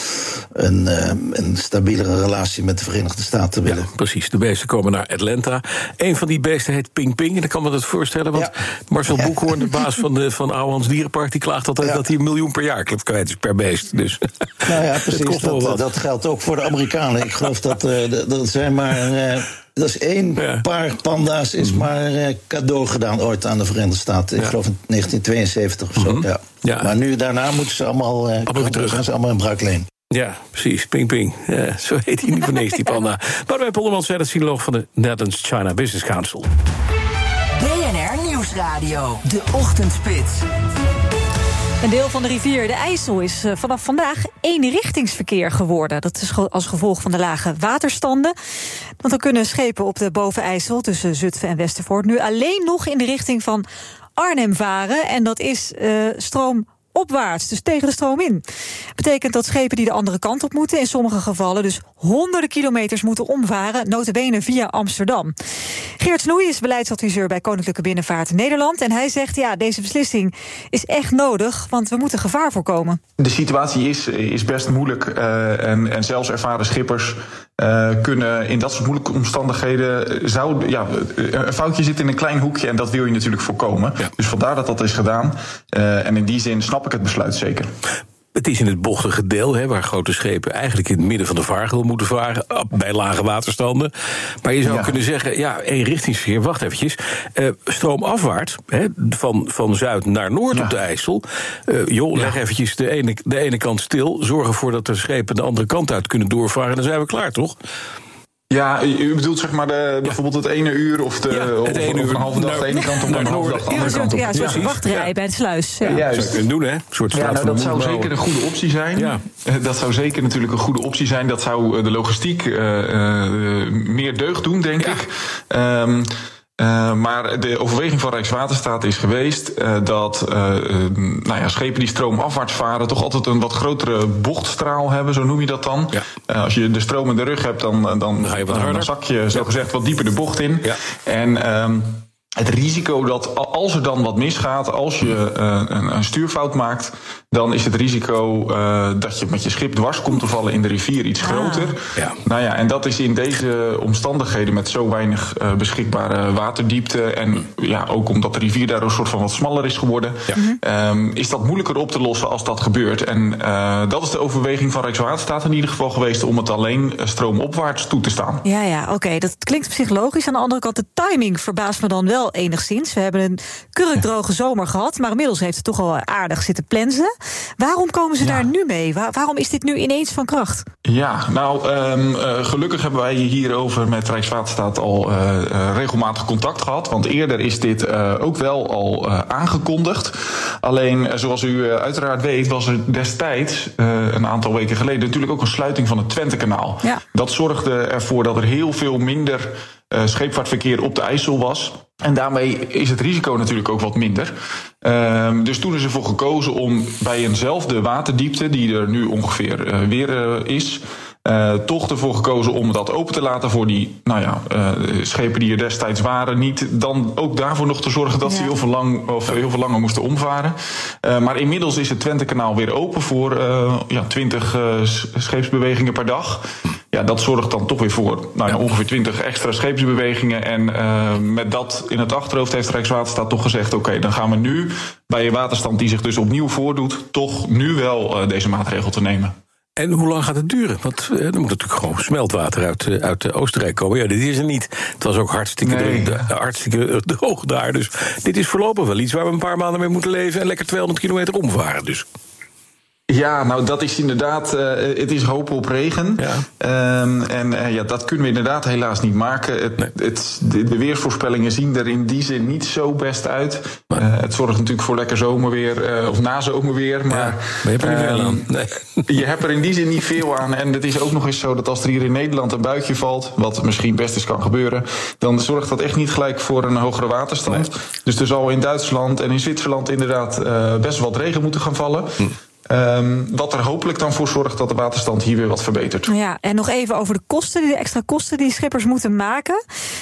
een stabielere relatie met de Verenigde Staten willen. Ja, precies. De beesten komen naar Atlanta. Een van die beesten heet Ping Ping. En dan kan me dat voorstellen. Want Marcel Boekhoorn, de baas van Oude Hans Dierenpark, die klaagt altijd dat hij $1 miljoen per jaar kwijt is per beest. Dus precies. Dat geldt ook voor de Amerikanen. Ik geloof dat zijn maar. Dat is 1 paar panda's is maar cadeau gedaan ooit aan de Verenigde Staten. Ik geloof in 1972 of zo. Ja. Maar daarna moeten ze allemaal terug. Zijn ze allemaal in Bruikleen. Ja, precies. Ping Ping. Ja, zo heet hij niet voor niks, die panda. Boudewijn Poldermans, de sinoloog van de Netherlands China Business Council. BNR Nieuwsradio, de Ochtendspits. Een deel van de rivier de IJssel is vanaf vandaag eenrichtingsverkeer geworden. Dat is als gevolg van de lage waterstanden. Want dan kunnen schepen op de Bovenijssel tussen Zutphen en Westervoort nu alleen nog in de richting van Arnhem varen. En dat is stroomopwaarts, dus tegen de stroom in. Betekent dat schepen die de andere kant op moeten in sommige gevallen dus honderden kilometers moeten omvaren, nota bene via Amsterdam. Geert Snoei is beleidsadviseur bij Koninklijke Binnenvaart Nederland. En hij zegt, deze beslissing is echt nodig, want we moeten gevaar voorkomen. De situatie is best moeilijk. En zelfs ervaren schippers kunnen in dat soort moeilijke omstandigheden een foutje zitten in een klein hoekje. En dat wil je natuurlijk voorkomen. Ja. Dus vandaar dat is gedaan. En in die zin snap ik het besluit zeker. Het is in het bochtige deel, waar grote schepen eigenlijk in het midden van de vaargeul moeten varen, bij lage waterstanden. Maar je zou kunnen zeggen, eenrichtingsverkeer, wacht eventjes. Stroomafwaarts, van zuid naar noord op de IJssel. Leg eventjes de ene kant stil, zorg ervoor dat de schepen de andere kant uit kunnen doorvaren, dan zijn we klaar, toch? Ja, u bedoelt zeg maar bijvoorbeeld het ene uur of een halve dag de ene kant op en een halve dag de andere kant op. Ja, een soort wachtrij bij de sluis. Ja. Juist. Dat zou je kunnen doen, hè? Een soort dat zou zeker een goede optie zijn. Ja. Dat zou zeker natuurlijk een goede optie zijn. Dat zou de logistiek meer deugd doen, denk ik. Maar de overweging van Rijkswaterstaat is geweest dat schepen die stroomafwaarts varen toch altijd een wat grotere bochtstraal hebben, zo noem je dat dan. Ja. Als je de stroom in de rug hebt, dan zak je zogezegd wat dieper de bocht in. Ja. En het risico dat als er dan wat misgaat, als je een stuurfout maakt, dan is het risico dat je met je schip dwars komt te vallen in de rivier iets groter. Ja. En dat is in deze omstandigheden met zo weinig beschikbare waterdiepte en ook omdat de rivier daardoor een soort van wat smaller is geworden, is dat moeilijker op te lossen als dat gebeurt. En dat is de overweging van Rijkswaterstaat in ieder geval geweest om het alleen stroomopwaarts toe te staan. Ja, oké. Dat klinkt op zich logisch. Aan de andere kant, de timing verbaast me dan wel enigszins. We hebben een kurkdroge zomer gehad, maar inmiddels heeft het toch al aardig zitten plensen. Waarom komen ze daar nu mee? Waarom is dit nu ineens van kracht? Ja, gelukkig hebben wij hierover met Rijkswaterstaat al regelmatig contact gehad. Want eerder is dit ook wel al aangekondigd. Alleen, zoals u uiteraard weet, was er destijds, een aantal weken geleden, natuurlijk ook een sluiting van het Twentekanaal. Ja. Dat zorgde ervoor dat er heel veel minder scheepvaartverkeer op de IJssel was. En daarmee is het risico natuurlijk ook wat minder. Dus toen is ervoor gekozen om bij eenzelfde waterdiepte, die er nu ongeveer weer is, toch ervoor gekozen om dat open te laten voor die schepen die er destijds waren. Niet dan ook daarvoor nog te zorgen dat ze heel veel langer moesten omvaren. Maar inmiddels is het Twentekanaal weer open voor 20 scheepsbewegingen per dag. Ja, dat zorgt dan toch weer voor ongeveer 20 extra scheepsbewegingen. En met dat in het achterhoofd heeft Rijkswaterstaat toch gezegd, oké, dan gaan we nu bij een waterstand die zich dus opnieuw voordoet, toch nu wel deze maatregel te nemen. En hoe lang gaat het duren? Want er moet natuurlijk gewoon smeltwater uit Oostenrijk komen. Ja, dit is er niet. Het was ook hartstikke droog daar. Dus dit is voorlopig wel iets waar we een paar maanden mee moeten leven en lekker 200 kilometer omvaren. Dus. Ja, dat is inderdaad, het is hopen op regen. Ja. Dat kunnen we inderdaad helaas niet maken. De weersvoorspellingen zien er in die zin niet zo best uit. Het zorgt natuurlijk voor lekker zomerweer, of nazomerweer. Maar je hebt er niet veel aan. Nee. Je hebt er in die zin niet veel aan. En het is ook nog eens zo dat als er hier in Nederland een buitje valt, wat misschien best eens kan gebeuren, dan zorgt dat echt niet gelijk voor een hogere waterstand. Nee. Dus er zal in Duitsland en in Zwitserland inderdaad best wat regen moeten gaan vallen. Wat er hopelijk dan voor zorgt dat de waterstand hier weer wat verbetert. Ja, en nog even over de extra kosten die schippers moeten maken.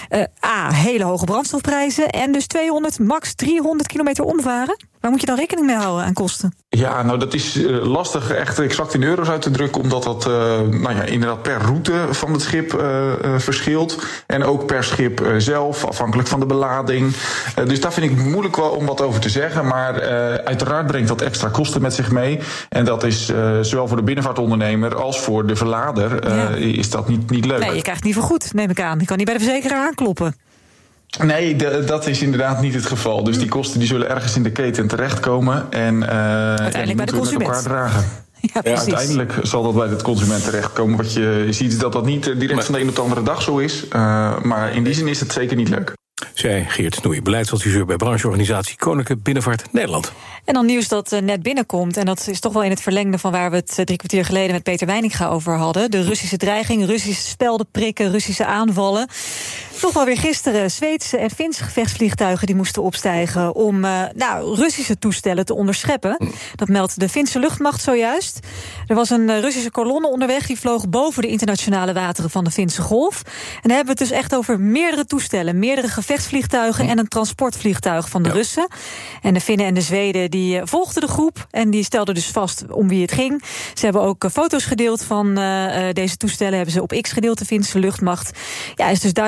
Hele hoge brandstofprijzen en dus 200, max 300 kilometer omvaren. Waar moet je dan rekening mee houden aan kosten? Ja, dat is lastig echt exact in euro's uit te drukken, omdat dat inderdaad per route van het schip verschilt. En ook per schip zelf, afhankelijk van de belading. Dus daar vind ik moeilijk wel om wat over te zeggen. Maar uiteraard brengt dat extra kosten met zich mee. En dat is zowel voor de binnenvaartondernemer als voor de verlader is dat niet leuk. Nee, je krijgt het niet vergoed, neem ik aan. Je kan niet bij de verzekeraar aankloppen. Nee, dat is inderdaad niet het geval. Dus die kosten die zullen ergens in de keten terechtkomen. En uiteindelijk bij de consument. Met elkaar dragen. Ja, uiteindelijk zal dat bij de consument terechtkomen. Wat je ziet is dat niet direct van de een op de andere dag zo is. Maar in die zin is het zeker niet leuk. Zei Geert Snoei, beleidsadviseur bij brancheorganisatie Koninklijke Binnenvaart Nederland. En dan nieuws dat net binnenkomt. En dat is toch wel in het verlengde van waar we het 3 kwartier geleden met Peter Weininga over hadden. De Russische dreiging, Russische speldenprikken, Russische aanvallen. Toch wel weer gisteren Zweedse en Finse gevechtsvliegtuigen die moesten opstijgen om Russische toestellen te onderscheppen. Dat meldt de Finse luchtmacht zojuist. Er was een Russische kolonne onderweg die vloog boven de internationale wateren van de Finse Golf. En dan hebben we het dus echt over meerdere toestellen, meerdere gevechtsvliegtuigen en een transportvliegtuig van de Russen. En de Finnen en de Zweden die volgden de groep en die stelden dus vast om wie het ging. Ze hebben ook foto's gedeeld van deze toestellen, hebben ze op X gedeeld, de Finse luchtmacht. Ja, is dus duidelijk weer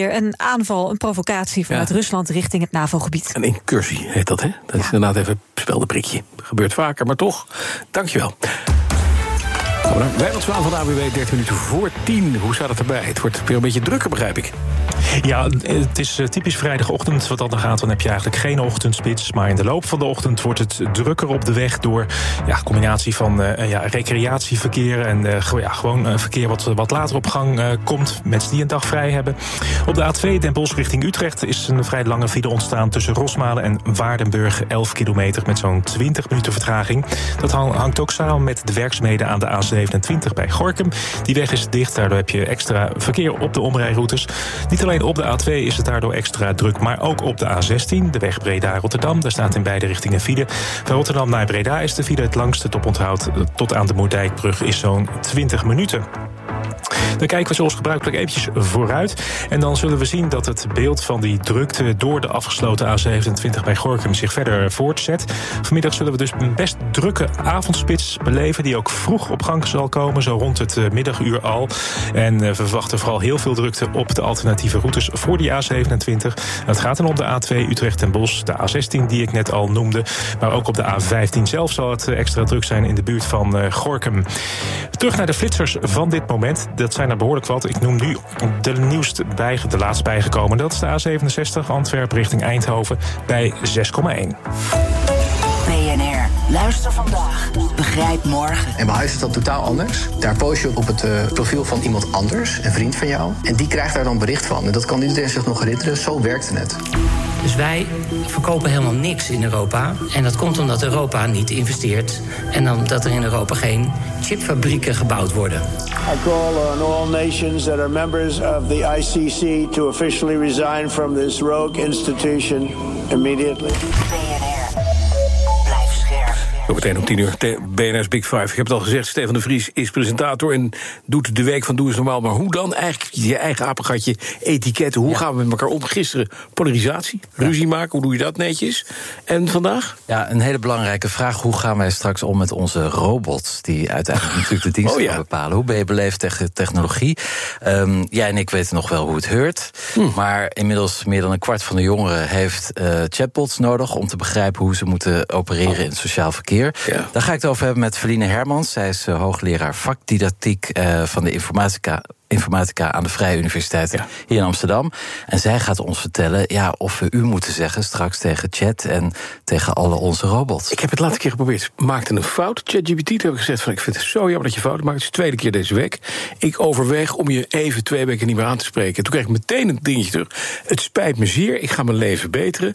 weer een aanval, een provocatie vanuit Rusland richting het NAVO-gebied. Een incursie heet dat, hè? Dat is inderdaad even een speldenprikje. Gebeurt vaker, maar toch. Dankjewel. Wijnald Zwaan van de AWB, 13 minuten voor 10. Hoe staat het erbij? Het wordt weer een beetje drukker, begrijp ik. Ja, het is typisch vrijdagochtend wat dat dan gaat. Dan heb je eigenlijk geen ochtendspits. Maar in de loop van de ochtend wordt het drukker op de weg... door combinatie van recreatieverkeer en gewoon verkeer wat later op gang komt. Mensen die een dag vrij hebben. Op de A2 Den Bosch richting Utrecht is een vrij lange file ontstaan... tussen Rosmalen en Waardenburg, 11 kilometer... met zo'n 20 minuten vertraging. Dat hangt ook samen met de werkzaamheden aan de A27 bij Gorinchem. Die weg is dicht, daardoor heb je extra verkeer op de omrijroutes. Niet alleen op de A2 is het daardoor extra druk, maar ook op de A16, de weg Breda-Rotterdam. Daar staat in beide richtingen file. Van Rotterdam naar Breda is de file het langste. Het oponthoud tot aan de Moerdijkbrug is zo'n 20 minuten. Dan kijken we zoals gebruikelijk eventjes vooruit. En dan zullen we zien dat het beeld van die drukte door de afgesloten A27 bij Gorinchem zich verder voortzet. Vanmiddag zullen we dus een best drukke avondspits beleven, die ook vroeg op gang zal komen, zo rond het middaguur al. En we verwachten vooral heel veel drukte op de alternatieve routes voor die A27. Het gaat dan om de A2 Utrecht en Bosch, de A16 die ik net al noemde. Maar ook op de A15 zelf zal het extra druk zijn in de buurt van Gorinchem. Terug naar de flitsers van dit moment. Dat zijn er behoorlijk wat. Ik noem nu de laatst bijgekomen. Dat is de A67 Antwerpen richting Eindhoven bij 6,1. BNR. Luister vandaag. Begrijp morgen. En bij huis is dat totaal anders. Daar post je op het profiel van iemand anders, een vriend van jou. En die krijgt daar dan bericht van. En dat kan iedereen zich nog herinneren. Zo werkte het. Dus wij verkopen helemaal niks in Europa. En dat komt omdat Europa niet investeert. En omdat er in Europa geen chipfabrieken gebouwd worden. I call on all nations that are members of the ICC to officially resign from this rogue institution immediately. Zometeen om 10 uur, BNR's Big Five. Ik heb het al gezegd, Stefan de Vries is presentator en doet de week van Doe eens Normaal. Maar hoe dan? Eigenlijk je eigen apengatje, etiketten. Hoe gaan we met elkaar om? Gisteren polarisatie, ruzie maken. Hoe doe je dat netjes? En vandaag? Ja, een hele belangrijke vraag. Hoe gaan wij straks om met onze robots, die uiteindelijk natuurlijk de dienst gaan bepalen? Hoe ben je beleefd tegen technologie? Jij en ik weten nog wel hoe het heurt. Maar inmiddels meer dan een kwart van de jongeren heeft chatbots nodig om te begrijpen hoe ze moeten opereren in het sociaal verkeer. Ja. Daar ga ik het over hebben met Feline Hermans. Zij is hoogleraar vakdidactiek van de informatica aan de Vrije Universiteit hier in Amsterdam. En zij gaat ons vertellen of we u moeten zeggen straks tegen chat en tegen alle onze robots. Ik heb het laatste keer geprobeerd. Maakte een fout. ChatGPT, toen heb ik gezegd van ik vind het zo jammer dat je fout maakt. Het is de tweede keer deze week. Ik overweeg om je even 2 weken niet meer aan te spreken. Toen kreeg ik meteen een dingetje terug. Het spijt me zeer. Ik ga mijn leven beteren.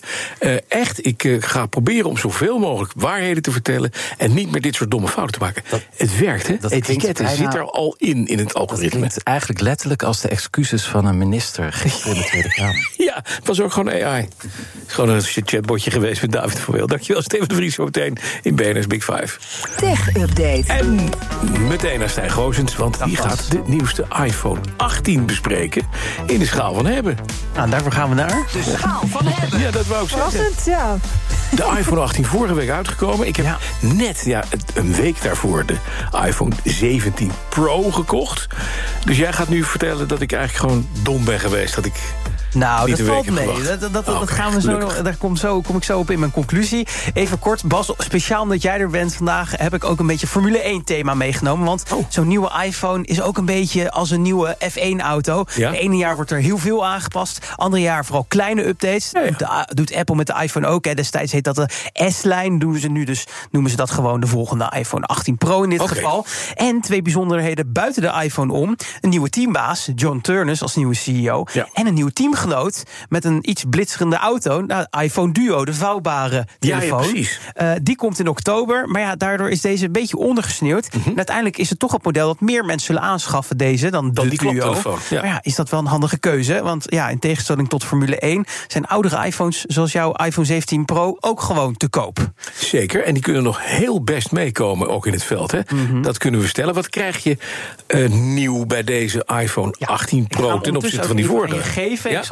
Ik ga proberen om zoveel mogelijk waarheden te vertellen en niet meer dit soort domme fouten te maken. Het werkt, hè? Etiketten zit er al in het algoritme. Het eigenlijk letterlijk als de excuses van een minister gisteren in de Tweede Kamer. Ja, het was ook gewoon AI. Het is gewoon een chatbotje geweest met David van Weel. Dankjewel, Steven de Vries, zo meteen in BNR's Big Five. Tech-update. En meteen naar Stijn Goosens, want die gaat de nieuwste iPhone 18 bespreken in de schaal van hebben. Nou, daarvoor gaan we naar de schaal van hebben. Ja, dat wou ik zeggen. Verrassend, ja. De iPhone 18 vorige week uitgekomen. Ik heb net een week daarvoor de iPhone 17 Pro gekocht. Dus jij gaat nu vertellen dat ik eigenlijk gewoon dom ben geweest. Dat ik Nou, dat valt mee. Dat gaan we zo. Daar kom ik zo op in mijn conclusie. Even kort, Bas, speciaal omdat jij er bent vandaag, heb ik ook een beetje Formule 1 thema meegenomen. Want zo'n nieuwe iPhone is ook een beetje als een nieuwe F1 auto. Ja? De ene jaar wordt er heel veel aangepast. Andere jaar vooral kleine updates. Ja. Doet Apple met de iPhone ook. Hè. Destijds heet dat de S-lijn. Doen ze nu dus, noemen ze dat gewoon de volgende iPhone 18 Pro in dit geval. En 2 bijzonderheden buiten de iPhone om. Een nieuwe teambaas, John Turnus als nieuwe CEO. Ja. En een nieuw teamgenoot met een iets blitserende auto. Nou, iPhone Duo, de vouwbare telefoon. Ja, precies. Die komt in oktober. Maar ja, daardoor is deze een beetje ondergesneeuwd. En uiteindelijk is het toch het model dat meer mensen zullen aanschaffen deze dan de die Duo. Ja. Maar ja, is dat wel een handige keuze? Want ja, in tegenstelling tot Formule 1 zijn oudere iPhones zoals jouw iPhone 17 Pro ook gewoon te koop. Zeker, en die kunnen nog heel best meekomen ook in het veld. Hè? Dat kunnen we stellen. Wat krijg je nieuw bij deze iPhone 18 Pro ten opzichte van die vorige? Geven. Ja? Ik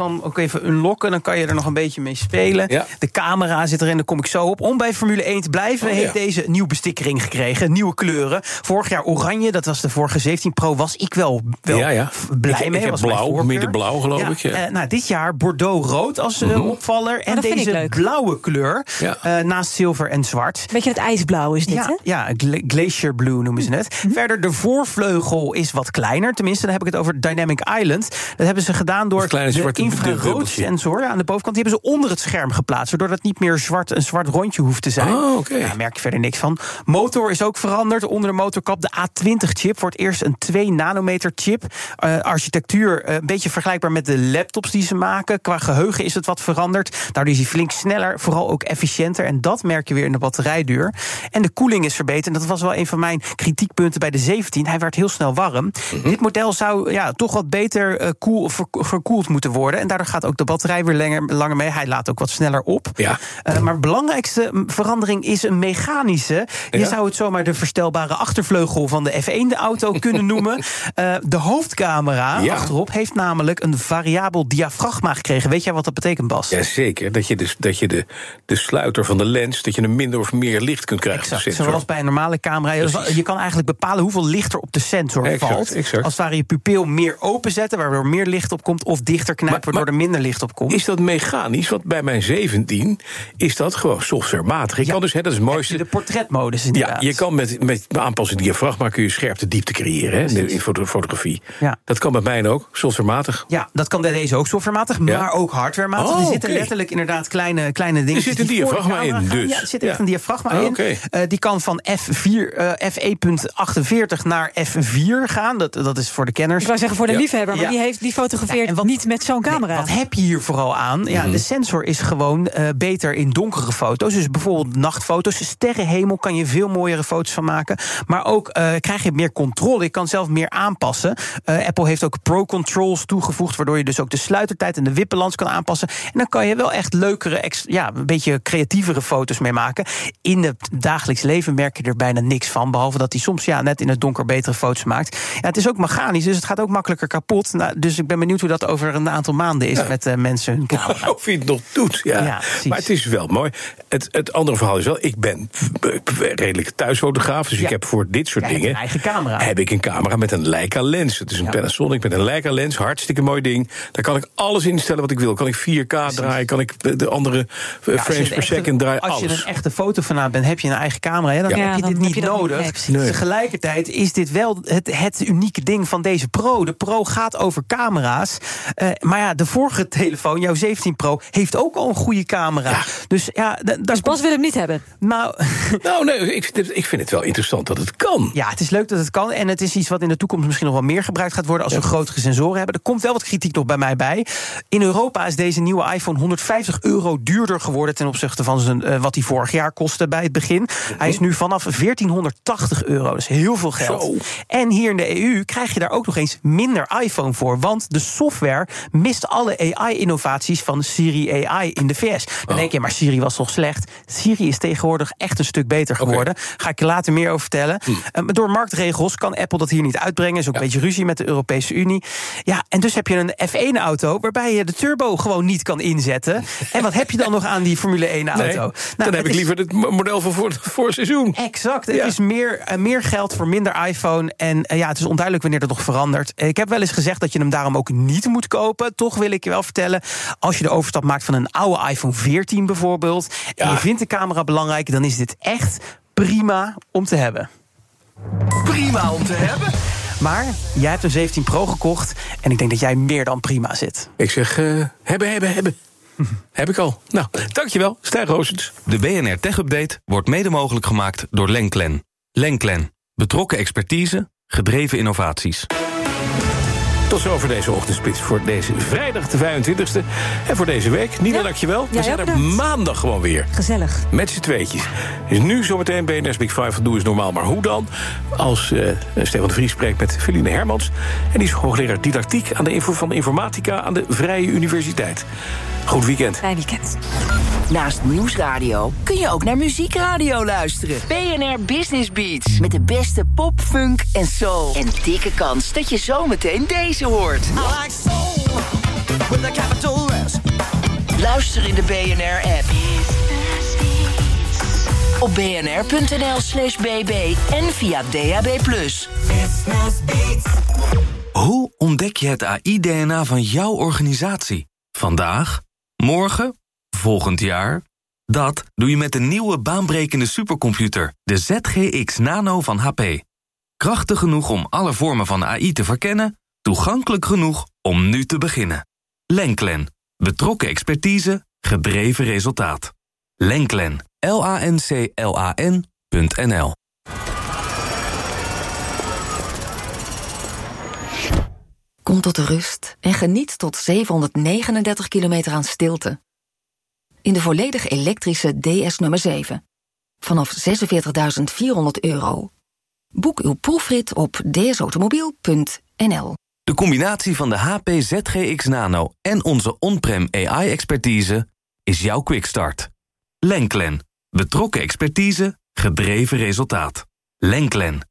zal hem ook even unlocken. Dan kan je er nog een beetje mee spelen. Ja. De camera zit erin, daar kom ik zo op. Om bij Formule 1 te blijven, heeft deze nieuwe bestikkering gekregen. Nieuwe kleuren. Vorig jaar oranje, dat was de vorige 17 Pro. Was ik wel blij mee. Ik heb blauw, middenblauw geloof ik. Ja. Dit jaar Bordeaux-rood als opvaller. En deze blauwe kleur. Naast zilver en zwart. Beetje het ijsblauw is dit, hè? Ja, glacier blue noemen ze het. Verder, de voorvleugel is wat kleiner. Tenminste, dan heb ik het over Dynamic Island. Dat hebben ze gedaan door de infraroodsensor aan de bovenkant. Die hebben ze onder het scherm geplaatst. Waardoor dat niet meer een zwart rondje hoeft te zijn. Daar merk je verder niks van. Motor is ook veranderd. Onder de motorkap de A20-chip. Wordt eerst een 2-nanometer-chip. Architectuur een beetje vergelijkbaar met de laptops die ze maken. Qua geheugen is het wat veranderd. Daardoor is hij flink sneller, vooral ook efficiënter. En dat merk je weer in de batterijduur. En de koeling is verbeterd. Dat was wel een van mijn kritiekpunten bij de 17. Hij werd heel snel warm. Dit model zou toch wat beter verkoeld moeten worden. En daardoor gaat ook de batterij weer langer mee. Hij laat ook wat sneller op. Ja. Maar de belangrijkste verandering is een mechanische. Je zou het zomaar de verstelbare achtervleugel van de F1 de auto kunnen noemen. De hoofdcamera achterop heeft namelijk een variabel diafragma gekregen. Weet jij wat dat betekent, Bas? Jazeker, dat je de sluiter van de lens, dat je een minder of meer licht kunt krijgen. Exact, zoals bij een normale camera. Je kan eigenlijk bepalen hoeveel licht er op de sensor valt. Exact. Als het ware je pupil meer openzetten, waardoor meer licht op komt, of dichter knijpen, waardoor er minder licht op komt. Is dat mechanisch? Want bij mijn 17 is dat gewoon softwarematig. Je kan dus, dat is het mooiste. De portretmodus inderdaad. Ja, je kan met aanpassing diafragma kun je scherpte diepte creëren in fotografie. Ja. Dat kan bij mij ook, softwarematig. Ja, dat kan bij deze ook softwarematig, maar ook hardwarematig. Er zitten letterlijk inderdaad kleine dingen. Er zit een diafragma in, dus. Ja, er zit echt een diafragma in. Die kan van F1.48 naar F4 gaan. Dat is voor de kenners. Ik wou zeggen voor de liefhebber, maar die fotografeert niet met zo'n camera. Wat heb je hier vooral aan? Ja, de sensor is gewoon beter in donkere foto's. Dus bijvoorbeeld nachtfoto's, sterrenhemel kan je veel mooiere foto's van maken. Maar ook krijg je meer controle. Je kan zelf meer aanpassen. Apple heeft ook Pro Controls toegevoegd, waardoor je dus ook de sluitertijd en de wipbalans kan aanpassen. En dan kan je wel echt leukere, een beetje creatievere foto's mee maken. In het dagelijks leven merk je er bijna niks van, behalve dat hij soms net in het donker betere foto's maakt. Ja, het is ook mechanisch, dus het gaat ook makkelijker kapot. Nou, dus ik ben benieuwd hoe dat over een aantal maanden is met mensen hun camera. Of je het nog doet, maar het is wel mooi. Het andere verhaal is wel, ik ben redelijk thuisfotograaf, dus ik heb voor dit soort dingen een eigen camera. Heb ik een camera met een Leica lens. Het is een Panasonic met een Leica lens, hartstikke mooi ding. Daar kan ik alles instellen wat ik wil. Kan ik 4K draaien, kan ik de andere frames per second draaien, als je een echte fotovenaat bent, heb je een eigen camera. Dan heb je dit niet nodig. Tegelijkertijd is dit wel het unieke ding van deze Pro. De Pro gaat over camera's. Maar de vorige telefoon, jouw 17 Pro, heeft ook al een goede camera. Ja. Dus Bas wil hem niet hebben. Nou nee, ik vind het wel interessant dat het kan. Ja, het is leuk dat het kan. En het is iets wat in de toekomst misschien nog wel meer gebruikt gaat worden als we grotere sensoren hebben. Er komt wel wat kritiek nog bij mij bij. In Europa is deze nieuwe iPhone €150 duurder geworden ten opzichte van wat hij vorig jaar kostte bij het begin. Hij is nu vanaf €1480. Dat is heel veel geld. Zo. En hier in de EU krijg je daar ook nog eens minder iPhone voor. Want de software mist alle AI-innovaties van Siri AI in de VS. Dan denk je, maar Siri was toch slecht? Siri is tegenwoordig echt een stuk beter geworden. Ga ik je later meer over vertellen. Door marktregels kan Apple dat hier niet uitbrengen. Is ook een beetje ruzie met de Europese Unie. Ja, en dus heb je een F1-auto waarbij je de turbo gewoon niet kan inzetten. En wat heb je dan nog aan die Formule 1-auto? Nee, dan heb ik liever het model van voor seizoen. Exact. Het is meer geld voor minder iPhone. En het is onduidelijk wanneer dat nog verandert. Ik heb wel eens gezegd dat je hem daarom ook niet moet kopen. Toch wil ik je wel vertellen, als je de overstap maakt van een oude iPhone 14 bijvoorbeeld, en je vindt de camera belangrijk, dan is dit echt prima om te hebben. Prima om te hebben? Maar jij hebt een 17 Pro gekocht en ik denk dat jij meer dan prima zit. Ik zeg, hebben. Heb ik al. Nou, dankjewel, Stijn Roosens. De BNR Tech Update wordt mede mogelijk gemaakt door Lenklen. Lenklen. Betrokken expertise, gedreven innovaties. Tot zover deze ochtendspits voor deze vrijdag de 25e. En voor deze week. Nina, dankjewel. We zijn er maandag gewoon weer. Gezellig. Met z'n tweetjes. Is nu zometeen BNR's Big Five van Doe is Normaal, maar hoe dan? Als Stefan de Vries spreekt met Feline Hermans. En die is hoogleraar didactiek van informatica aan de Vrije Universiteit. Goed weekend. Fijn weekend. Naast Nieuwsradio kun je ook naar Muziekradio luisteren. BNR Business Beats. Met de beste pop, funk en soul. En dikke kans dat je zometeen deze hoort. I like soul. with a capital S. Luister in de BNR-app. Op bnr.nl/bb en via DAB+. Hoe ontdek je het AI-DNA van jouw organisatie? Vandaag? Morgen? Volgend jaar? Dat doe je met de nieuwe baanbrekende supercomputer, de ZGX Nano van HP. Krachtig genoeg om alle vormen van AI te verkennen, toegankelijk genoeg om nu te beginnen. Lenklen. Betrokken expertise, gedreven resultaat. Lenklen. LANCLAN.nl. Kom tot de rust en geniet tot 739 kilometer aan stilte. In de volledig elektrische DS nummer 7. Vanaf €46.400. Boek uw proefrit op dsautomobiel.nl. De combinatie van de HP ZGX Nano en onze on-prem AI-expertise is jouw quickstart. Lenklen. Betrokken expertise, gedreven resultaat. Lenklen.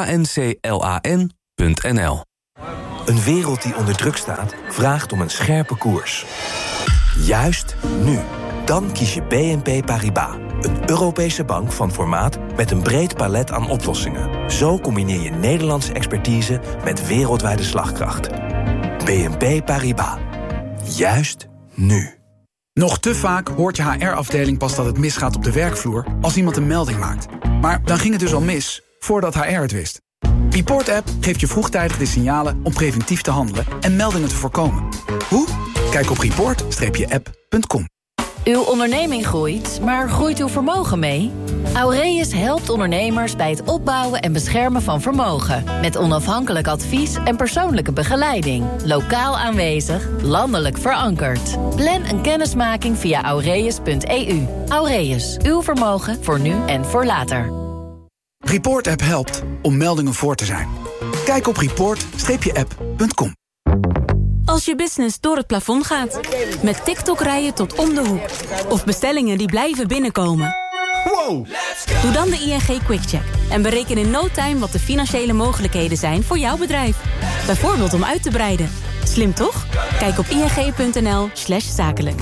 LANCLAN.nl. Een wereld die onder druk staat, vraagt om een scherpe koers. Juist nu. Dan kies je BNP Paribas. Een Europese bank van formaat met een breed palet aan oplossingen. Zo combineer je Nederlandse expertise met wereldwijde slagkracht. BNP Paribas. Juist nu. Nog te vaak hoort je HR-afdeling pas dat het misgaat op de werkvloer als iemand een melding maakt. Maar dan ging het dus al mis, voordat HR het wist. Report-app geeft je vroegtijdig de signalen om preventief te handelen en meldingen te voorkomen. Hoe? Kijk op report-app.com. Uw onderneming groeit, maar groeit uw vermogen mee? Aureus helpt ondernemers bij het opbouwen en beschermen van vermogen. Met onafhankelijk advies en persoonlijke begeleiding. Lokaal aanwezig, landelijk verankerd. Plan een kennismaking via aureus.eu. Aureus, uw vermogen voor nu en voor later. Report-app helpt om meldingen voor te zijn. Kijk op report-app.com. Als je business door het plafond gaat. Met TikTok-rijen tot om de hoek. Of bestellingen die blijven binnenkomen. Wow! Doe dan de ING QuickCheck. En bereken in no time wat de financiële mogelijkheden zijn voor jouw bedrijf. Bijvoorbeeld om uit te breiden. Slim toch? Kijk op ing.nl/zakelijk.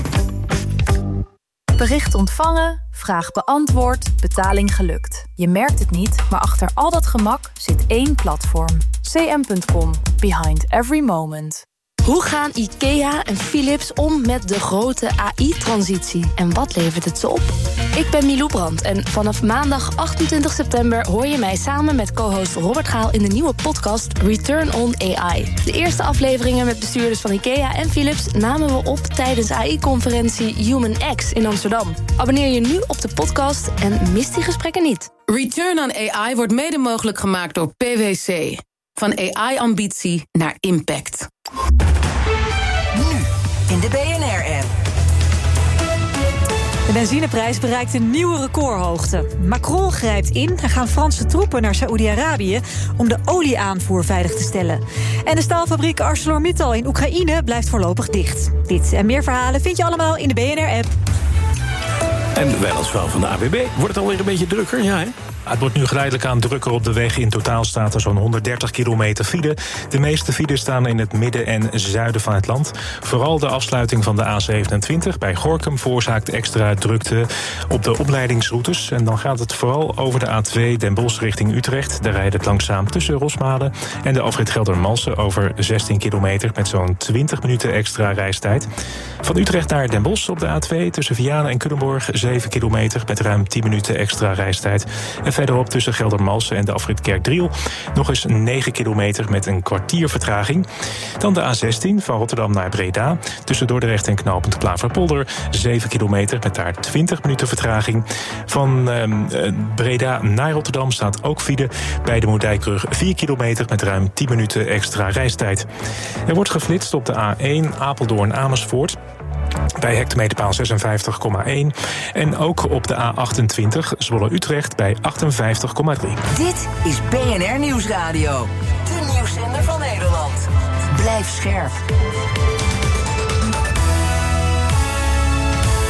Bericht ontvangen, vraag beantwoord, betaling gelukt. Je merkt het niet, maar achter al dat gemak zit één platform. cm.com. Behind every moment. Hoe gaan IKEA en Philips om met de grote AI-transitie? En wat levert het ze op? Ik ben Milou Brandt en vanaf maandag 28 september... hoor je mij samen met co-host Robert Gaal in de nieuwe podcast Return on AI. De eerste afleveringen met bestuurders van IKEA en Philips... namen we op tijdens AI-conferentie Human X in Amsterdam. Abonneer je nu op de podcast en mis die gesprekken niet. Return on AI wordt mede mogelijk gemaakt door PwC. Van AI-ambitie naar impact. Nu in de BNR-app. De benzineprijs bereikt een nieuwe recordhoogte. Macron grijpt in. Er gaan Franse troepen naar Saoedi-Arabië om de olieaanvoer veilig te stellen. En de staalfabriek ArcelorMittal in Oekraïne blijft voorlopig dicht. Dit en meer verhalen vind je allemaal in de BNR-app. En wij als vrouw van de AWB. Wordt het alweer een beetje drukker? Ja, hè? Het wordt nu geleidelijk aan drukker op de weg. In totaal staat er zo'n 130 kilometer file. De meeste files staan in het midden en zuiden van het land. Vooral de afsluiting van de A27 bij Gorinchem veroorzaakt extra drukte op de opleidingsroutes. En dan gaat het vooral over de A2 Den Bosch richting Utrecht. Daar rijdt het langzaam tussen Rosmalen en de afrit Geldermalsen over 16 kilometer... met zo'n 20 minuten extra reistijd. Van Utrecht naar Den Bosch op de A2 tussen Vianen en Culemborg 7 kilometer... met ruim 10 minuten extra reistijd. En verderop tussen Geldermalsen en de afrit Kerkdriel nog eens 9 kilometer met een kwartier vertraging. Dan de A16 van Rotterdam naar Breda. Tussen Dordrecht en knooppunt Klaverpolder 7 kilometer met daar 20 minuten vertraging. Van Breda naar Rotterdam staat ook file bij de Moerdijkbrug 4 kilometer met ruim 10 minuten extra reistijd. Er wordt geflitst op de A1 Apeldoorn-Amersfoort bij hectometerpaal 56,1. En ook op de A28 Zwolle-Utrecht bij 58,3. Dit is BNR Nieuwsradio. De nieuwszender van Nederland. Blijf scherp.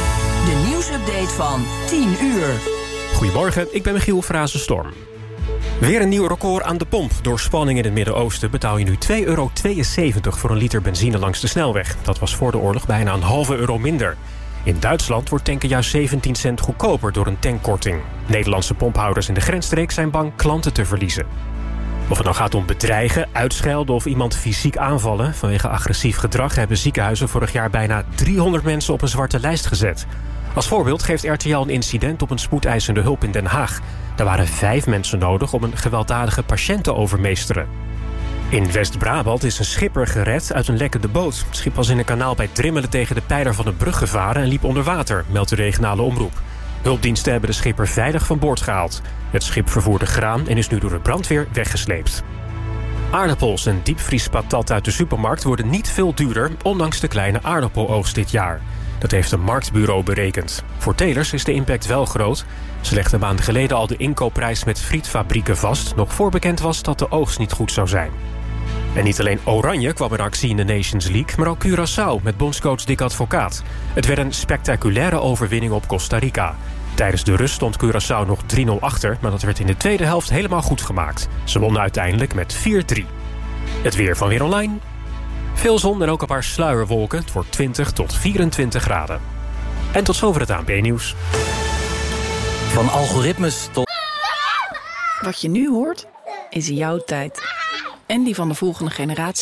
De nieuwsupdate van 10 uur. Goedemorgen, ik ben Michiel Frazenstorm. Weer een nieuw record aan de pomp. Door spanning in het Midden-Oosten betaal je nu €2,72 voor een liter benzine langs de snelweg. Dat was voor de oorlog bijna een €0,5 minder. In Duitsland wordt tanken juist 17 cent goedkoper door een tankkorting. Nederlandse pomphouders in de grensstreek zijn bang klanten te verliezen. Of het nou gaat om bedreigen, uitschelden of iemand fysiek aanvallen. Vanwege agressief gedrag hebben ziekenhuizen vorig jaar bijna 300 mensen op een zwarte lijst gezet. Als voorbeeld geeft RTL een incident op een spoedeisende hulp in Den Haag. Daar waren 5 mensen nodig om een gewelddadige patiënt te overmeesteren. In West-Brabant is een schipper gered uit een lekkende boot. Het schip was in een kanaal bij Drimmelen tegen de pijler van een brug gevaren en liep onder water, meldt de regionale omroep. Hulpdiensten hebben de schipper veilig van boord gehaald. Het schip vervoerde graan en is nu door de brandweer weggesleept. Aardappels en diepvriespatat uit de supermarkt worden niet veel duurder, ondanks de kleine aardappeloogst dit jaar. Dat heeft een marktbureau berekend. Voor telers is de impact wel groot. Ze legden een maand geleden al de inkoopprijs met frietfabrieken vast, nog voor bekend was dat de oogst niet goed zou zijn. En niet alleen Oranje kwam in actie in de Nations League, maar ook Curaçao met bondscoach Dick Advocaat. Het werd een spectaculaire overwinning op Costa Rica. Tijdens de rust stond Curaçao nog 3-0 achter, maar dat werd in de tweede helft helemaal goed gemaakt. Ze wonnen uiteindelijk met 4-3. Het weer van Weer Online. Veel zon en ook een paar sluierwolken. Het wordt 20 tot 24 graden. En tot zover het ANP-nieuws. Van algoritmes tot... Wat je nu hoort, is jouw tijd. En die van de volgende generatie.